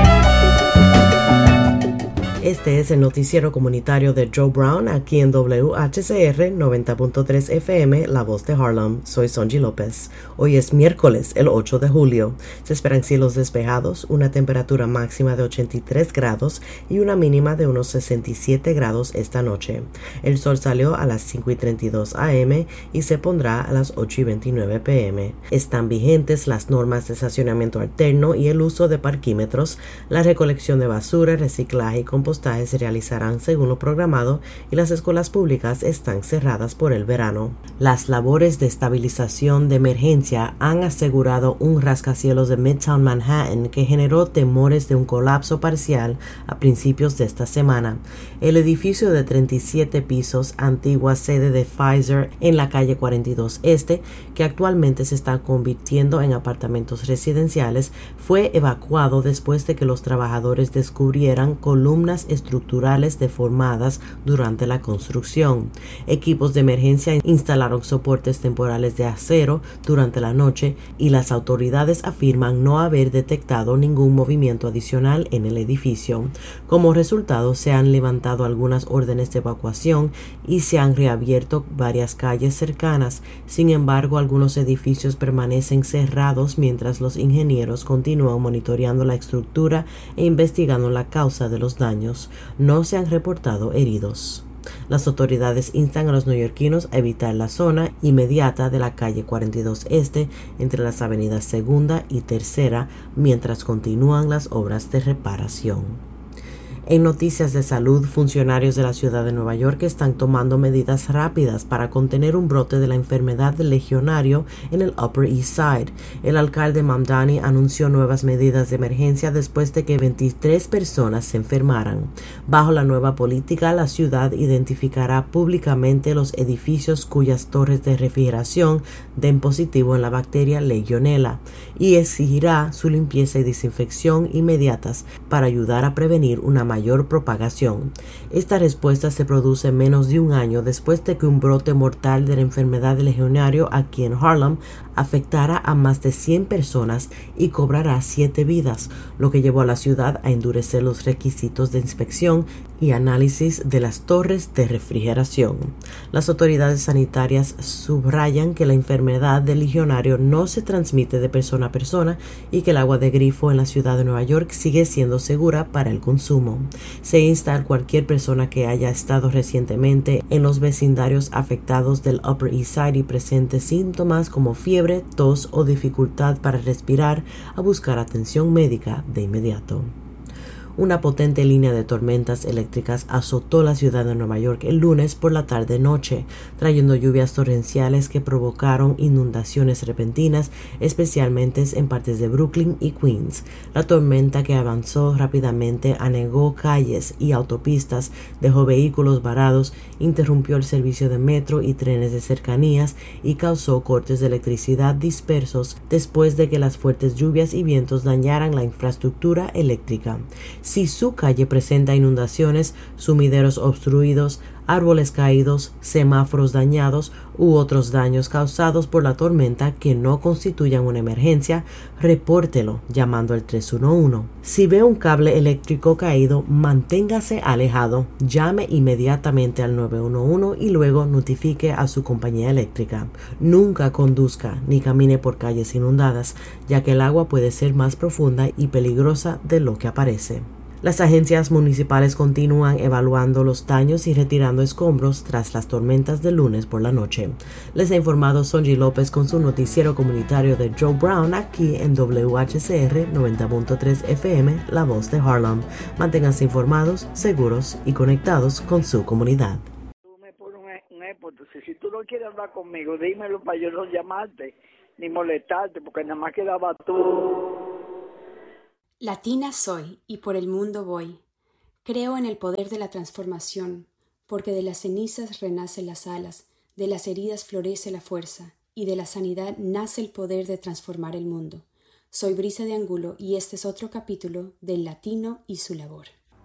Este es el noticiero comunitario de Joe Brown aquí en W H C R noventa punto tres F M, La Voz de Harlem. Soy Sonji López. Hoy es miércoles, el ocho de julio. Se esperan cielos despejados, una temperatura máxima de ochenta y tres grados y una mínima de unos sesenta y siete grados esta noche. El sol salió a las cinco y treinta y dos A M y se pondrá a las ocho y veintinueve P M. Están vigentes las normas de estacionamiento alterno y el uso de parquímetros. La recolección de basura, reciclaje y compostaje se realizarán según lo programado y las escuelas públicas están cerradas por el verano. Las labores de estabilización de emergencia han asegurado un rascacielos de Midtown Manhattan que generó temores de un colapso parcial a principios de esta semana. El edificio de treinta y siete pisos, antigua sede de Pfizer en la calle cuarenta y dos Este, que actualmente se está convirtiendo en apartamentos residenciales, fue evacuado después de que los trabajadores descubrieran columnas estructurales deformadas durante la construcción. Equipos de emergencia instalaron soportes temporales de acero durante la noche y las autoridades afirman no haber detectado ningún movimiento adicional en el edificio. Como resultado, se han levantado algunas órdenes de evacuación y se han reabierto varias calles cercanas. Sin embargo, algunos edificios permanecen cerrados mientras los ingenieros continúan monitoreando la estructura e investigando la causa de los daños. No se han reportado heridos. Las autoridades instan a los neoyorquinos a evitar la zona inmediata de la calle cuarenta y dos Este entre las avenidas Segunda y Tercera mientras continúan las obras de reparación. En noticias de salud, funcionarios de la ciudad de Nueva York están tomando medidas rápidas para contener un brote de la enfermedad del legionario en el Upper East Side. El alcalde Mamdani anunció nuevas medidas de emergencia después de que veintitrés personas se enfermaran. Bajo la nueva política, la ciudad identificará públicamente los edificios cuyas torres de refrigeración den positivo en la bacteria Legionella y exigirá su limpieza y desinfección inmediatas para ayudar a prevenir una mayor mayor propagación. Esta respuesta se produce menos de un año después de que un brote mortal de la enfermedad del legionario aquí en Harlem afectara a más de cien personas y cobrará siete vidas, lo que llevó a la ciudad a endurecer los requisitos de inspección y análisis de las torres de refrigeración. Las autoridades sanitarias subrayan que la enfermedad del legionario no se transmite de persona a persona y que el agua de grifo en la ciudad de Nueva York sigue siendo segura para el consumo. Se insta a cualquier persona que haya estado recientemente en los vecindarios afectados del Upper East Side y presente síntomas como fiebre, tos o dificultad para respirar a buscar atención médica de inmediato. Una potente línea de tormentas eléctricas azotó la ciudad de Nueva York el lunes por la tarde-noche, trayendo lluvias torrenciales que provocaron inundaciones repentinas, especialmente en partes de Brooklyn y Queens. La tormenta, que avanzó rápidamente, anegó calles y autopistas, dejó vehículos varados, interrumpió el servicio de metro y trenes de cercanías y causó cortes de electricidad dispersos después de que las fuertes lluvias y vientos dañaran la infraestructura eléctrica. Si su calle presenta inundaciones, sumideros obstruidos, árboles caídos, semáforos dañados u otros daños causados por la tormenta que no constituyan una emergencia, repórtelo llamando al tres uno uno. Si ve un cable eléctrico caído, manténgase alejado, llame inmediatamente al nueve uno uno y luego notifique a su compañía eléctrica. Nunca conduzca ni camine por calles inundadas, ya que el agua puede ser más profunda y peligrosa de lo que aparece. Las agencias municipales continúan evaluando los daños y retirando escombros tras las tormentas del lunes por la noche. Les ha informado Sonji López con su noticiero comunitario de Joe Brown aquí en W H C R noventa punto tres F M, La Voz de Harlem. Manténganse informados, seguros y conectados con su comunidad. Tú me pones un, un epo, entonces si tú no quieres hablar conmigo, dímelo para yo no llamarte ni molestarte, porque nada más quedaba tú. Latina soy y por el mundo voy. Creo en el poder de la transformación, porque de las cenizas renacen las alas, de las heridas florece la fuerza, y de la sanidad nace el poder de transformar el mundo. Soy Brisa de Angulo y este es otro capítulo del Latino y su labor.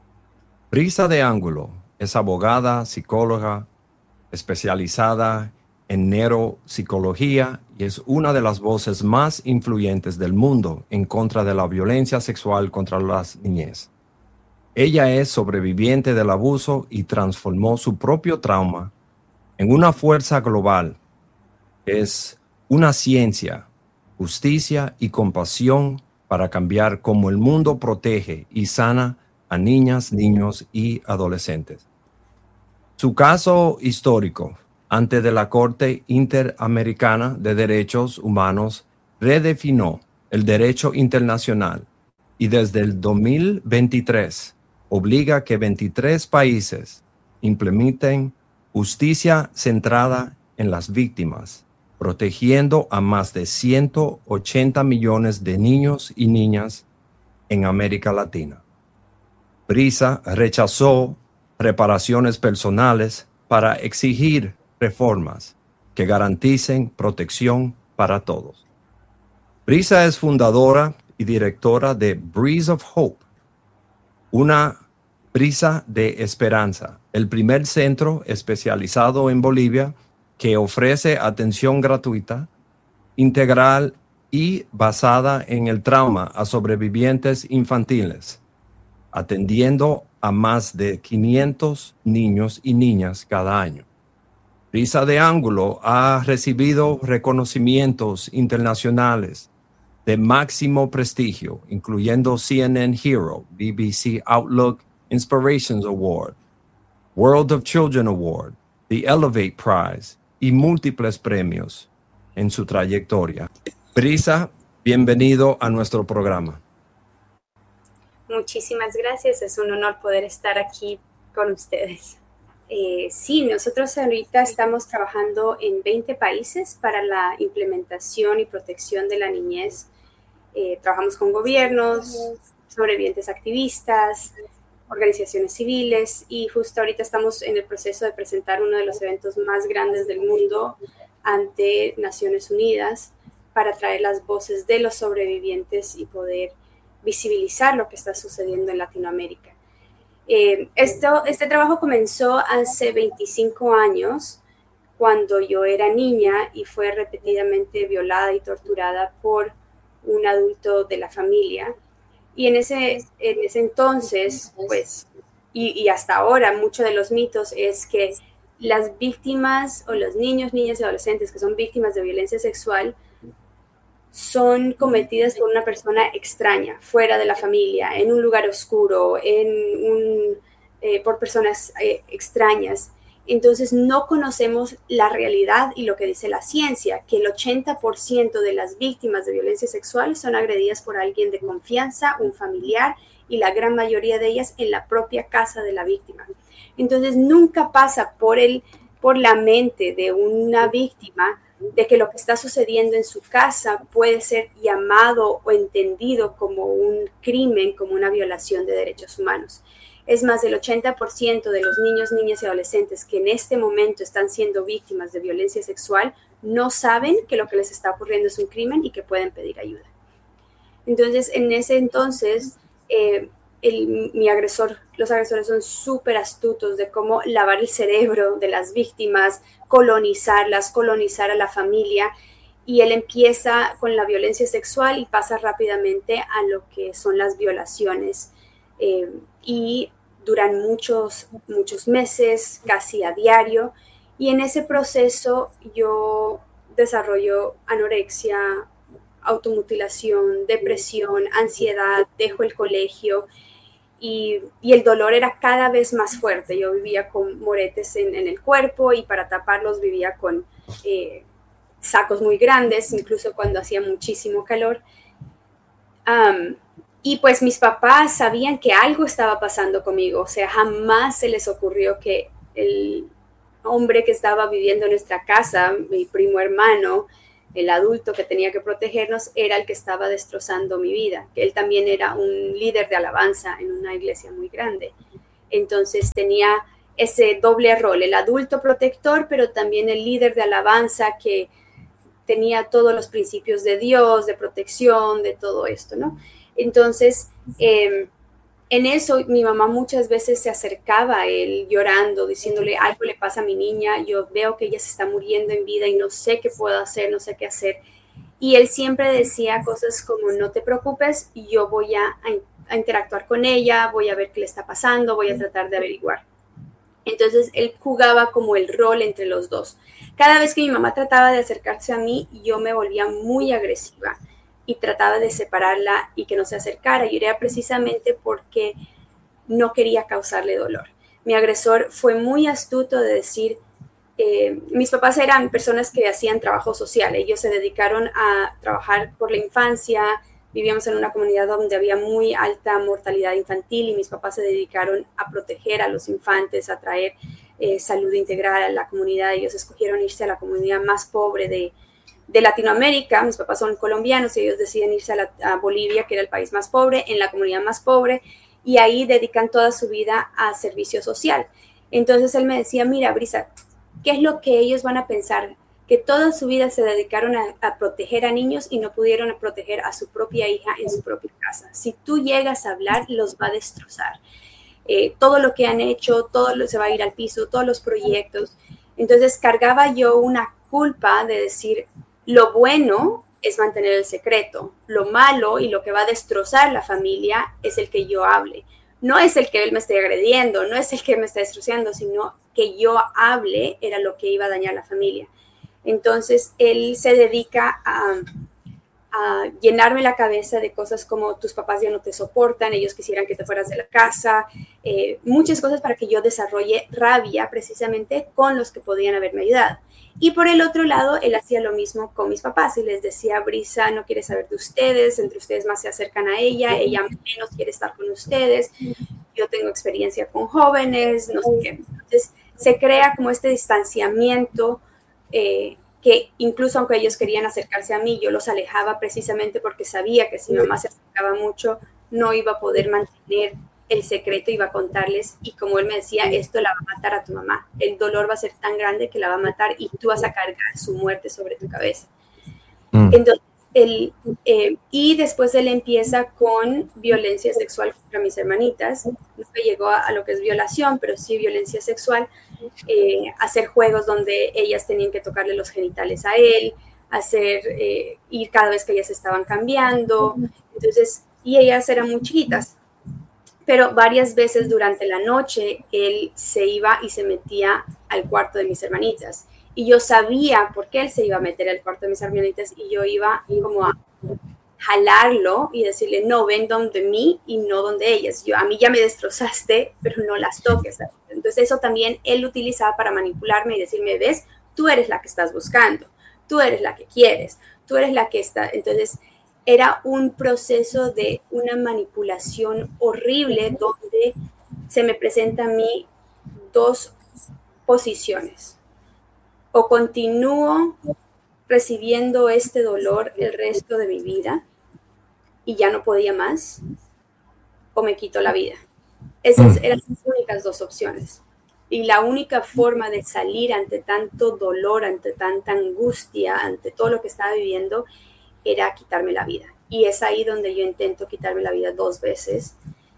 Brisa de Angulo es abogada, psicóloga, especializada en neuropsicología y es una de las voces más influyentes del mundo en contra de la violencia sexual contra las niñez. Ella es sobreviviente del abuso y transformó su propio trauma en una fuerza global. Es una ciencia, justicia y compasión para cambiar cómo el mundo protege y sana a niñas, niños y adolescentes. Su caso histórico ante de la Corte Interamericana de Derechos Humanos redefinió el derecho internacional y desde el dos mil veintitrés obliga a que veintitrés países implementen justicia centrada en las víctimas, protegiendo a más de ciento ochenta millones de niños y niñas en América Latina. Brisa rechazó reparaciones personales para exigir reformas que garanticen protección para todos. Brisa es fundadora y directora de Breeze of Hope, una brisa de esperanza, el primer centro especializado en Bolivia que ofrece atención gratuita, integral y basada en el trauma a sobrevivientes infantiles, atendiendo a más de quinientos niños y niñas cada año. Brisa de Angulo ha recibido reconocimientos internacionales de máximo prestigio, incluyendo C N N Hero, B B C Outlook Inspirations Award, World of Children Award, the Elevate Prize y múltiples premios en su trayectoria. Brisa, bienvenido a nuestro programa. Muchísimas gracias, es un honor poder estar aquí con ustedes. Eh, sí, nosotros ahorita estamos trabajando en veinte países para la implementación y protección de la niñez. Eh, trabajamos con gobiernos, sobrevivientes activistas, organizaciones civiles y justo ahorita estamos en el proceso de presentar uno de los eventos más grandes del mundo ante Naciones Unidas para traer las voces de los sobrevivientes y poder visibilizar lo que está sucediendo en Latinoamérica. Eh, esto, este trabajo comenzó hace veinticinco años, cuando yo era niña y fue repetidamente violada y torturada por un adulto de la familia. Y en ese, en ese entonces, pues, y, y hasta ahora, muchos de los mitos es que las víctimas o los niños, niñas y adolescentes que son víctimas de violencia sexual son cometidas por una persona extraña, fuera de la familia, en un lugar oscuro, en un, eh, por personas eh, extrañas. Entonces no conocemos la realidad y lo que dice la ciencia, que el ochenta por ciento de las víctimas de violencia sexual son agredidas por alguien de confianza, un familiar, y la gran mayoría de ellas en la propia casa de la víctima. Entonces nunca pasa por, el, por la mente de una víctima de que lo que está sucediendo en su casa puede ser llamado o entendido como un crimen, como una violación de derechos humanos. Es más, el ochenta por ciento de los niños, niñas y adolescentes que en este momento están siendo víctimas de violencia sexual no saben que lo que les está ocurriendo es un crimen y que pueden pedir ayuda. Entonces, en ese entonces, eh, el, mi agresor, los agresores son súper astutos de cómo lavar el cerebro de las víctimas, colonizarlas, colonizar a la familia, y él empieza con la violencia sexual y pasa rápidamente a lo que son las violaciones. Eh, y duran muchos, muchos meses, casi a diario, y en ese proceso yo desarrollo anorexia, automutilación, depresión, ansiedad, dejo el colegio, y, y el dolor era cada vez más fuerte. Yo vivía con moretes en, en el cuerpo y para taparlos vivía con eh, sacos muy grandes, incluso cuando hacía muchísimo calor. Um, y pues mis papás sabían que algo estaba pasando conmigo, o sea, jamás se les ocurrió que el hombre que estaba viviendo en nuestra casa, mi primo hermano, el adulto que tenía que protegernos, era el que estaba destrozando mi vida, que él también era un líder de alabanza en una iglesia muy grande. Entonces tenía ese doble rol, el adulto protector, pero también el líder de alabanza que tenía todos los principios de Dios, de protección, de todo esto, ¿no? Entonces, eh, en eso mi mamá muchas veces se acercaba a él llorando, diciéndole algo le pasa a mi niña, yo veo que ella se está muriendo en vida y no sé qué puedo hacer, no sé qué hacer. Y él siempre decía cosas como no te preocupes, yo voy a, a interactuar con ella, voy a ver qué le está pasando, voy a tratar de averiguar. Entonces él jugaba como el rol entre los dos. Cada vez que mi mamá trataba de acercarse a mí, yo me volvía muy agresiva y trataba de separarla y que no se acercara. Y era precisamente porque no quería causarle dolor. Mi agresor fue muy astuto de decir, eh, mis papás eran personas que hacían trabajo social. Ellos se dedicaron a trabajar por la infancia. Vivíamos en una comunidad donde había muy alta mortalidad infantil y mis papás se dedicaron a proteger a los infantes, a traer eh, salud integral a la comunidad. Ellos escogieron irse a la comunidad más pobre de, de Latinoamérica. Mis papás son colombianos y ellos deciden irse a, la, a Bolivia, que era el país más pobre, en la comunidad más pobre, y ahí dedican toda su vida a servicio social. Entonces él me decía, mira, Brisa, ¿qué es lo que ellos van a pensar? Que toda su vida se dedicaron a, a proteger a niños y no pudieron proteger a su propia hija en su propia casa. Si tú llegas a hablar, los va a destrozar. Eh, todo lo que han hecho, todo lo, se va a ir al piso, todos los proyectos. Entonces cargaba yo una culpa de decir, lo bueno es mantener el secreto, lo malo y lo que va a destrozar la familia es el que yo hable. No es el que él me esté agrediendo, no es el que me está destrozando, sino que yo hable era lo que iba a dañar la familia. Entonces, él se dedica a, a llenarme la cabeza de cosas como tus papás ya no te soportan, ellos quisieran que te fueras de la casa, eh, muchas cosas para que yo desarrolle rabia precisamente con los que podían haberme ayudado. Y por el otro lado, él hacía lo mismo con mis papás y les decía, Brisa no quiere saber de ustedes, entre ustedes más se acercan a ella, ella menos quiere estar con ustedes, yo tengo experiencia con jóvenes, no sé qué. Entonces, se crea como este distanciamiento Eh, que incluso aunque ellos querían acercarse a mí, yo los alejaba precisamente porque sabía que si mi mamá se acercaba mucho, no iba a poder mantener el secreto, iba a contarles, y como él me decía, esto la va a matar a tu mamá, el dolor va a ser tan grande que la va a matar y tú vas a cargar su muerte sobre tu cabeza. Mm. Entonces, él, eh, y después él empieza con violencia sexual contra mis hermanitas, nunca llegó a, a lo que es violación, pero sí violencia sexual, eh, hacer juegos donde ellas tenían que tocarle los genitales a él, hacer, eh, ir cada vez que ellas estaban cambiando, entonces, y ellas eran muy chiquitas, pero varias veces durante la noche él se iba y se metía al cuarto de mis hermanitas. Y yo sabía por qué él se iba a meter al cuarto de mis hermanitas y yo iba como a jalarlo y decirle, no, ven donde mí y no donde ellas. Yo, a mí ya me destrozaste, pero no las toques. Entonces eso también él utilizaba para manipularme y decirme, ves, tú eres la que estás buscando, tú eres la que quieres, tú eres la que está. Entonces era un proceso de una manipulación horrible donde se me presenta a mí dos posiciones. O continúo recibiendo este dolor el resto de mi vida y ya no podía más, o me quito la vida. Esas eran las únicas dos opciones. Y la única forma de salir ante tanto dolor, ante tanta angustia, ante todo lo que estaba viviendo, era quitarme la vida. Y es ahí donde yo intento quitarme la vida dos veces.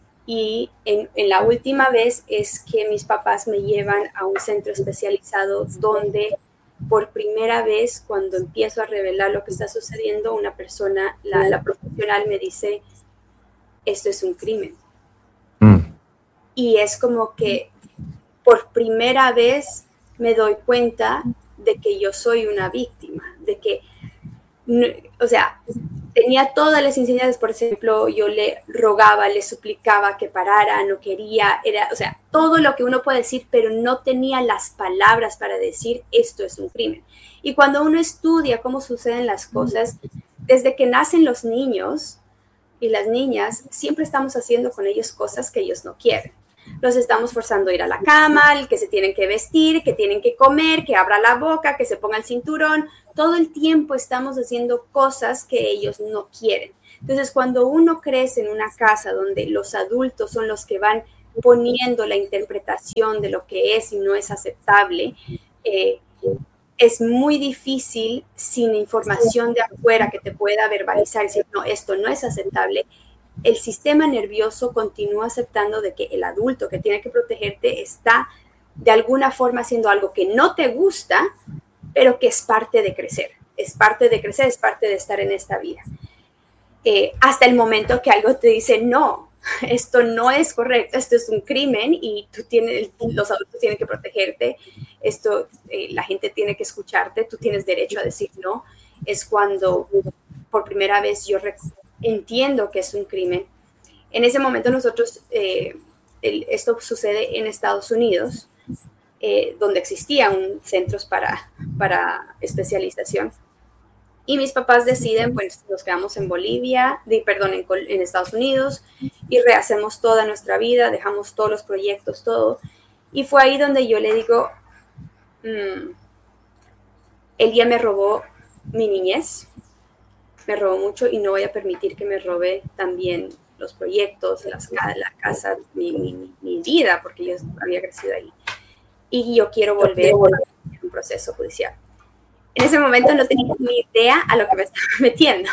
Y en, en la última vez es que mis papás me llevan a un centro especializado donde por primera vez, cuando empiezo a revelar lo que está sucediendo, una persona, la, la profesional me dice, esto es un crimen. Mm. Y es como que por primera vez me doy cuenta de que yo soy una víctima, de que, no, o sea, tenía todas las enseñanzas. Por ejemplo, yo le rogaba, le suplicaba que parara, no quería, era, o sea, todo lo que uno puede decir, pero no tenía las palabras para decir esto es un crimen. Y cuando uno estudia cómo suceden las cosas, desde que nacen los niños y las niñas, siempre estamos haciendo con ellos cosas que ellos no quieren. Los estamos forzando a ir a la cama, que se tienen que vestir, que tienen que comer, que abra la boca, que se ponga el cinturón. Todo el tiempo estamos haciendo cosas que ellos no quieren. Entonces, cuando uno crece en una casa donde los adultos son los que van poniendo la interpretación de lo que es y no es aceptable, eh, es muy difícil, sin información de afuera que te pueda verbalizar y decir, no, esto no es aceptable. El sistema nervioso continúa aceptando de que el adulto que tiene que protegerte está de alguna forma haciendo algo que no te gusta, pero que es parte de crecer. Es parte de crecer, es parte de estar en esta vida. Eh, hasta el momento que algo te dice, no, esto no es correcto, esto es un crimen y tú tienes, los adultos tienen que protegerte, esto, eh, la gente tiene que escucharte, tú tienes derecho a decir no. Es cuando por primera vez yo recuerdo, entiendo que es un crimen. En ese momento nosotros, eh, el, esto sucede en Estados Unidos, eh, donde existían centros para, para especialización. Y mis papás deciden, pues nos quedamos en Bolivia, de, perdón, en, en Estados Unidos, y rehacemos toda nuestra vida, dejamos todos los proyectos, todo. Y fue ahí donde yo le digo, mmm, el día me robó mi niñez, me robó mucho y no voy a permitir que me robe también los proyectos, las, la casa, mi, mi, mi vida, porque yo había crecido ahí. Y yo quiero volver a un proceso judicial. En ese momento no tenía ni idea a lo que me estaba metiendo.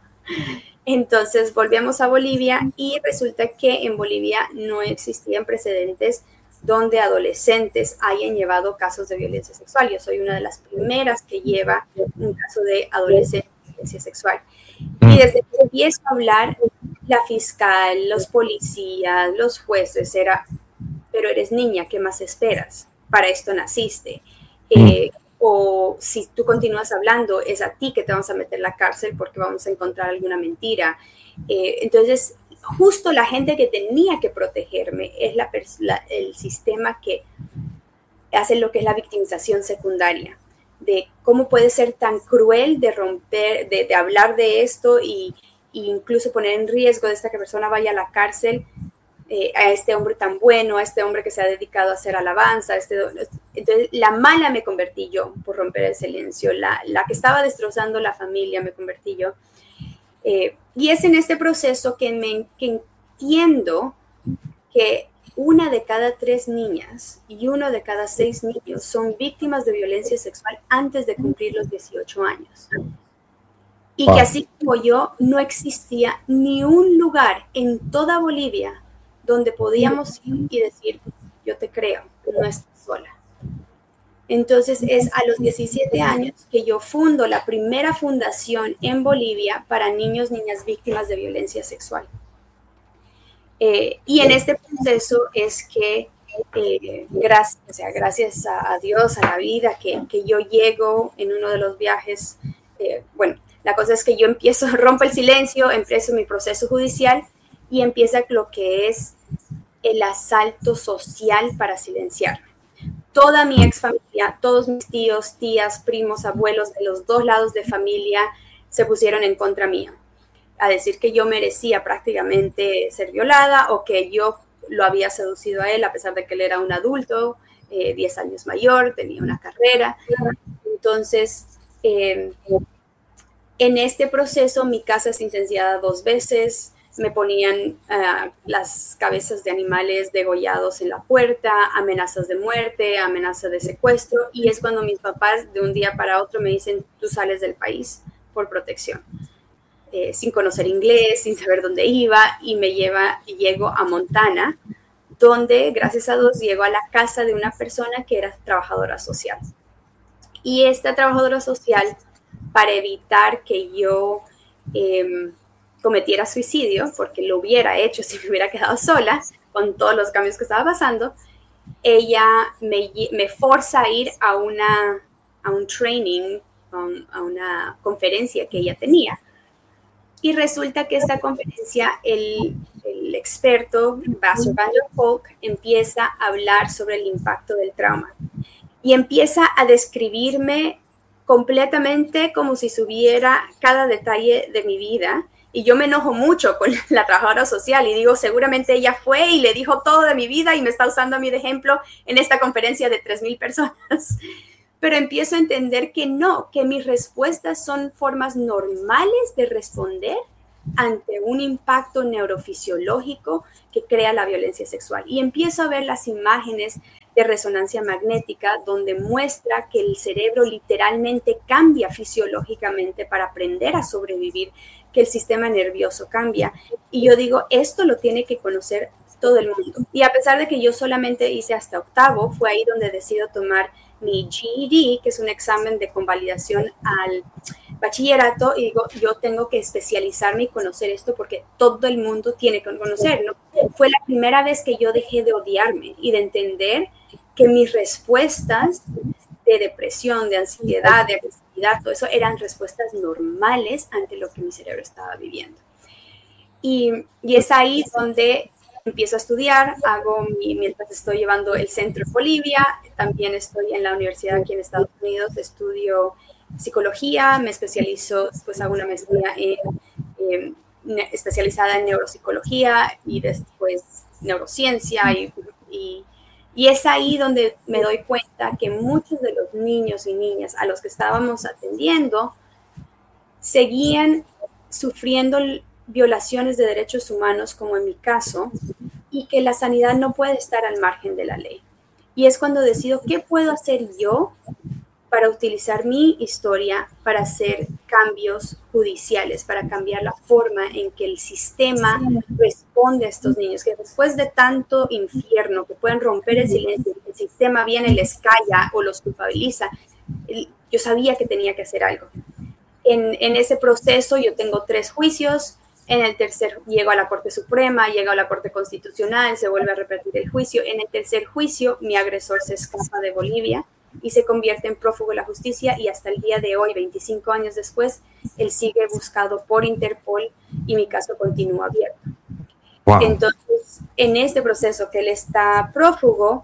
Entonces volvíamos a Bolivia y resulta que en Bolivia no existían precedentes donde adolescentes hayan llevado casos de violencia sexual. Yo soy una de las primeras que lleva un caso de adolescente violencia sexual. Y desde que empiezo a hablar, la fiscal, los policías, los jueces, era, pero eres niña, ¿qué más esperas? Para esto naciste. Eh, o si tú continúas hablando, es a ti que te vamos a meter en la cárcel porque vamos a encontrar alguna mentira. Eh, entonces, justo la gente que tenía que protegerme es la, la, el sistema que hace lo que es la victimización secundaria, de cómo puede ser tan cruel de romper, de, de hablar de esto y, y incluso poner en riesgo de esta que persona vaya a la cárcel, eh, a este hombre tan bueno, a este hombre que se ha dedicado a hacer alabanza. Este, entonces, la mala me convertí yo por romper el silencio, la, la que estaba destrozando la familia me convertí yo. Eh, y es en este proceso que, me, que entiendo que una de cada tres niñas y uno de cada seis niños son víctimas de violencia sexual antes de cumplir los dieciocho años. Y wow. Que así como yo, no existía ni un lugar en toda Bolivia donde podíamos ir y decir, yo te creo, no estás sola. Entonces es a los diecisiete años que yo fundo la primera fundación en Bolivia para niños, niñas víctimas de violencia sexual. Eh, y en este proceso es que, eh, gracias, o sea, gracias a, a Dios, a la vida, que, que yo llego en uno de los viajes, eh, bueno, la cosa es que yo empiezo, rompo el silencio, empiezo mi proceso judicial y empieza lo que es el asalto social para silenciarme. Toda mi ex familia, todos mis tíos, tías, primos, abuelos de los dos lados de familia se pusieron en contra mío, a decir que yo merecía prácticamente ser violada o que yo lo había seducido a él a pesar de que él era un adulto, eh, diez años mayor, tenía una carrera. Entonces, eh, en este proceso mi casa es incendiada dos veces, me ponían uh, las cabezas de animales degollados en la puerta, amenazas de muerte, amenazas de secuestro, y es cuando mis papás de un día para otro me dicen, tú sales del país por protección. Eh, sin conocer inglés, sin saber dónde iba, y me lleva y llego a Montana, donde gracias a Dios llego a la casa de una persona que era trabajadora social. Y esta trabajadora social, para evitar que yo eh, cometiera suicidio, porque lo hubiera hecho si me hubiera quedado sola, con todos los cambios que estaba pasando, ella me, me forza a ir a, una, a un training, um, a una conferencia que ella tenía, Y resulta que esta conferencia, el, el experto, Bessel van der Kolk, empieza a hablar sobre el impacto del trauma. Y empieza a describirme completamente como si supiera cada detalle de mi vida. Y yo me enojo mucho con la trabajadora social y digo, seguramente ella fue y le dijo todo de mi vida y me está usando a mí de ejemplo en esta conferencia de tres mil personas. Pero empiezo a entender que no, que mis respuestas son formas normales de responder ante un impacto neurofisiológico que crea la violencia sexual. Y empiezo a ver las imágenes de resonancia magnética donde muestra que el cerebro literalmente cambia fisiológicamente para aprender a sobrevivir, que el sistema nervioso cambia. Y yo digo, esto lo tiene que conocer todo el mundo. Y a pesar de que yo solamente hice hasta octavo, fue ahí donde decido tomar mi G E D, que es un examen de convalidación al bachillerato, y digo, yo tengo que especializarme y conocer esto porque todo el mundo tiene que conocerlo. Fue la primera vez que yo dejé de odiarme y de entender que mis respuestas de depresión, de ansiedad, de agresividad, todo eso eran respuestas normales ante lo que mi cerebro estaba viviendo. Y, y es ahí donde empiezo a estudiar, hago mi, mientras estoy llevando el centro en Bolivia, también estoy en la universidad aquí en Estados Unidos, estudio psicología, me especializo, después hago una maestría en, en, especializada en neuropsicología y después neurociencia y, y, y es ahí donde me doy cuenta que muchos de los niños y niñas a los que estábamos atendiendo seguían sufriendo violaciones de derechos humanos, como en mi caso, y que la sanidad no puede estar al margen de la ley. Y es cuando decido qué puedo hacer yo para utilizar mi historia para hacer cambios judiciales, para cambiar la forma en que el sistema responde a estos niños, que después de tanto infierno que pueden romper el silencio, el sistema viene, les calla o los culpabiliza. Yo sabía que tenía que hacer algo. En, en ese proceso yo tengo tres juicios. En el tercer llego a la Corte Suprema, llego a la Corte Constitucional, se vuelve a repetir el juicio. En el tercer juicio, mi agresor se escapa de Bolivia y se convierte en prófugo de la justicia, y hasta el día de hoy, veinticinco años después, él sigue buscado por Interpol y mi caso continúa abierto. Wow. Entonces, en este proceso que él está prófugo,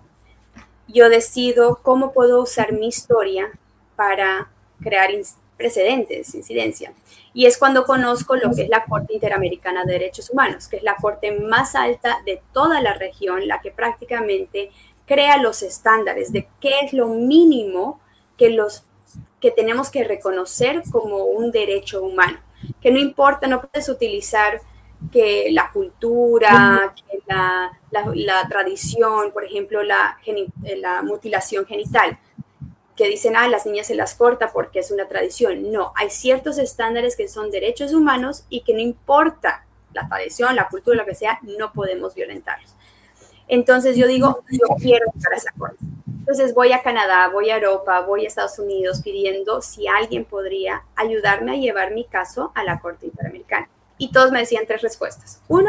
yo decido cómo puedo usar mi historia para crear precedentes, incidencia. Y es cuando conozco lo que es la Corte Interamericana de Derechos Humanos, que es la corte más alta de toda la región, la que prácticamente crea los estándares de qué es lo mínimo que, los, que tenemos que reconocer como un derecho humano. Que no importa, no puedes utilizar que la cultura, que la, la, la tradición, por ejemplo, la, la mutilación genital, que dicen, ah, las niñas se las corta porque es una tradición. No, hay ciertos estándares que son derechos humanos y que no importa la tradición, la cultura, lo que sea, no podemos violentarlos. Entonces yo digo, yo quiero estar a esa corte. Entonces voy a Canadá, voy a Europa, voy a Estados Unidos pidiendo si alguien podría ayudarme a llevar mi caso a la Corte Interamericana. Y todos me decían tres respuestas. Uno,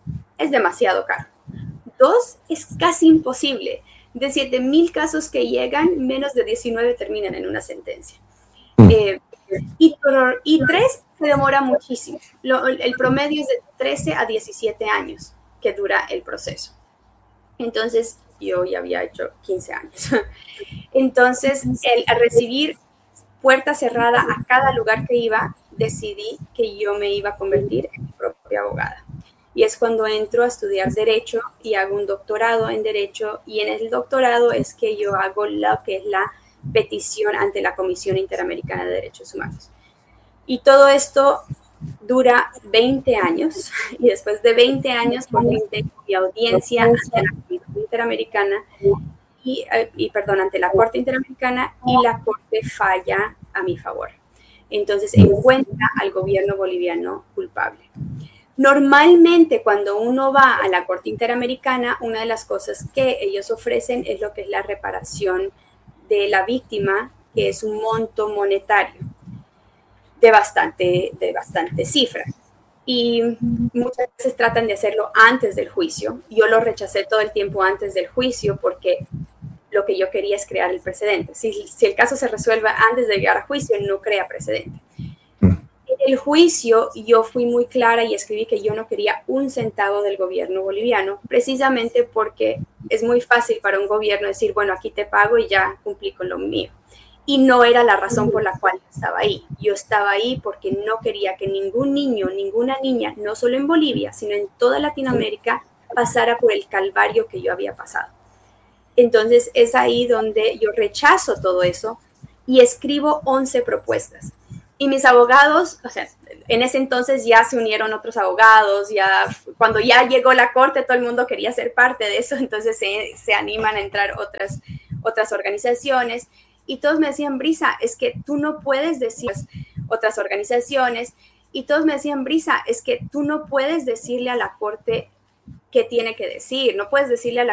es demasiado caro. Dos, es casi imposible. De siete mil casos que llegan, menos de diecinueve terminan en una sentencia. Eh, y, y tres, se demora muchísimo. Lo, el promedio es de trece a diecisiete años que dura el proceso. Entonces, yo ya había hecho quince años. Entonces, el, al recibir puerta cerrada a cada lugar que iba, decidí que yo me iba a convertir en mi propia abogada. Y es cuando entro a estudiar Derecho y hago un doctorado en Derecho, y en el doctorado es que yo hago lo que es la petición ante la Comisión Interamericana de Derechos Humanos. Y todo esto dura veinte años, y después de veinte años por fin tengo mi audiencia ante la Comisión Interamericana y, y perdón, ante la Corte Interamericana, y la Corte falla a mi favor. Entonces encuentra al gobierno boliviano culpable. Normalmente cuando uno va a la Corte Interamericana, una de las cosas que ellos ofrecen es lo que es la reparación de la víctima, que es un monto monetario de bastante, de bastante cifra. Y muchas veces tratan de hacerlo antes del juicio. Yo lo rechacé todo el tiempo antes del juicio porque lo que yo quería es crear el precedente. Si, si el caso se resuelve antes de llegar a juicio, no crea precedente. En el juicio yo fui muy clara y escribí que yo no quería un centavo del gobierno boliviano, precisamente porque es muy fácil para un gobierno decir, bueno, aquí te pago y ya cumplí con lo mío. Y no era la razón por la cual estaba ahí. Yo estaba ahí porque no quería que ningún niño, ninguna niña, no solo en Bolivia, sino en toda Latinoamérica, pasara por el calvario que yo había pasado. Entonces es ahí donde yo rechazo todo eso y escribo once propuestas. Y mis abogados, o sea, en ese entonces ya se unieron otros abogados, ya cuando ya llegó la corte todo el mundo quería ser parte de eso, entonces se, se animan a entrar otras, otras organizaciones. Y todos me decían, Brisa, es que tú no puedes decir otras organizaciones. Y todos me decían, Brisa, es que tú no puedes decirle a la corte qué tiene que decir. No puedes decirle a la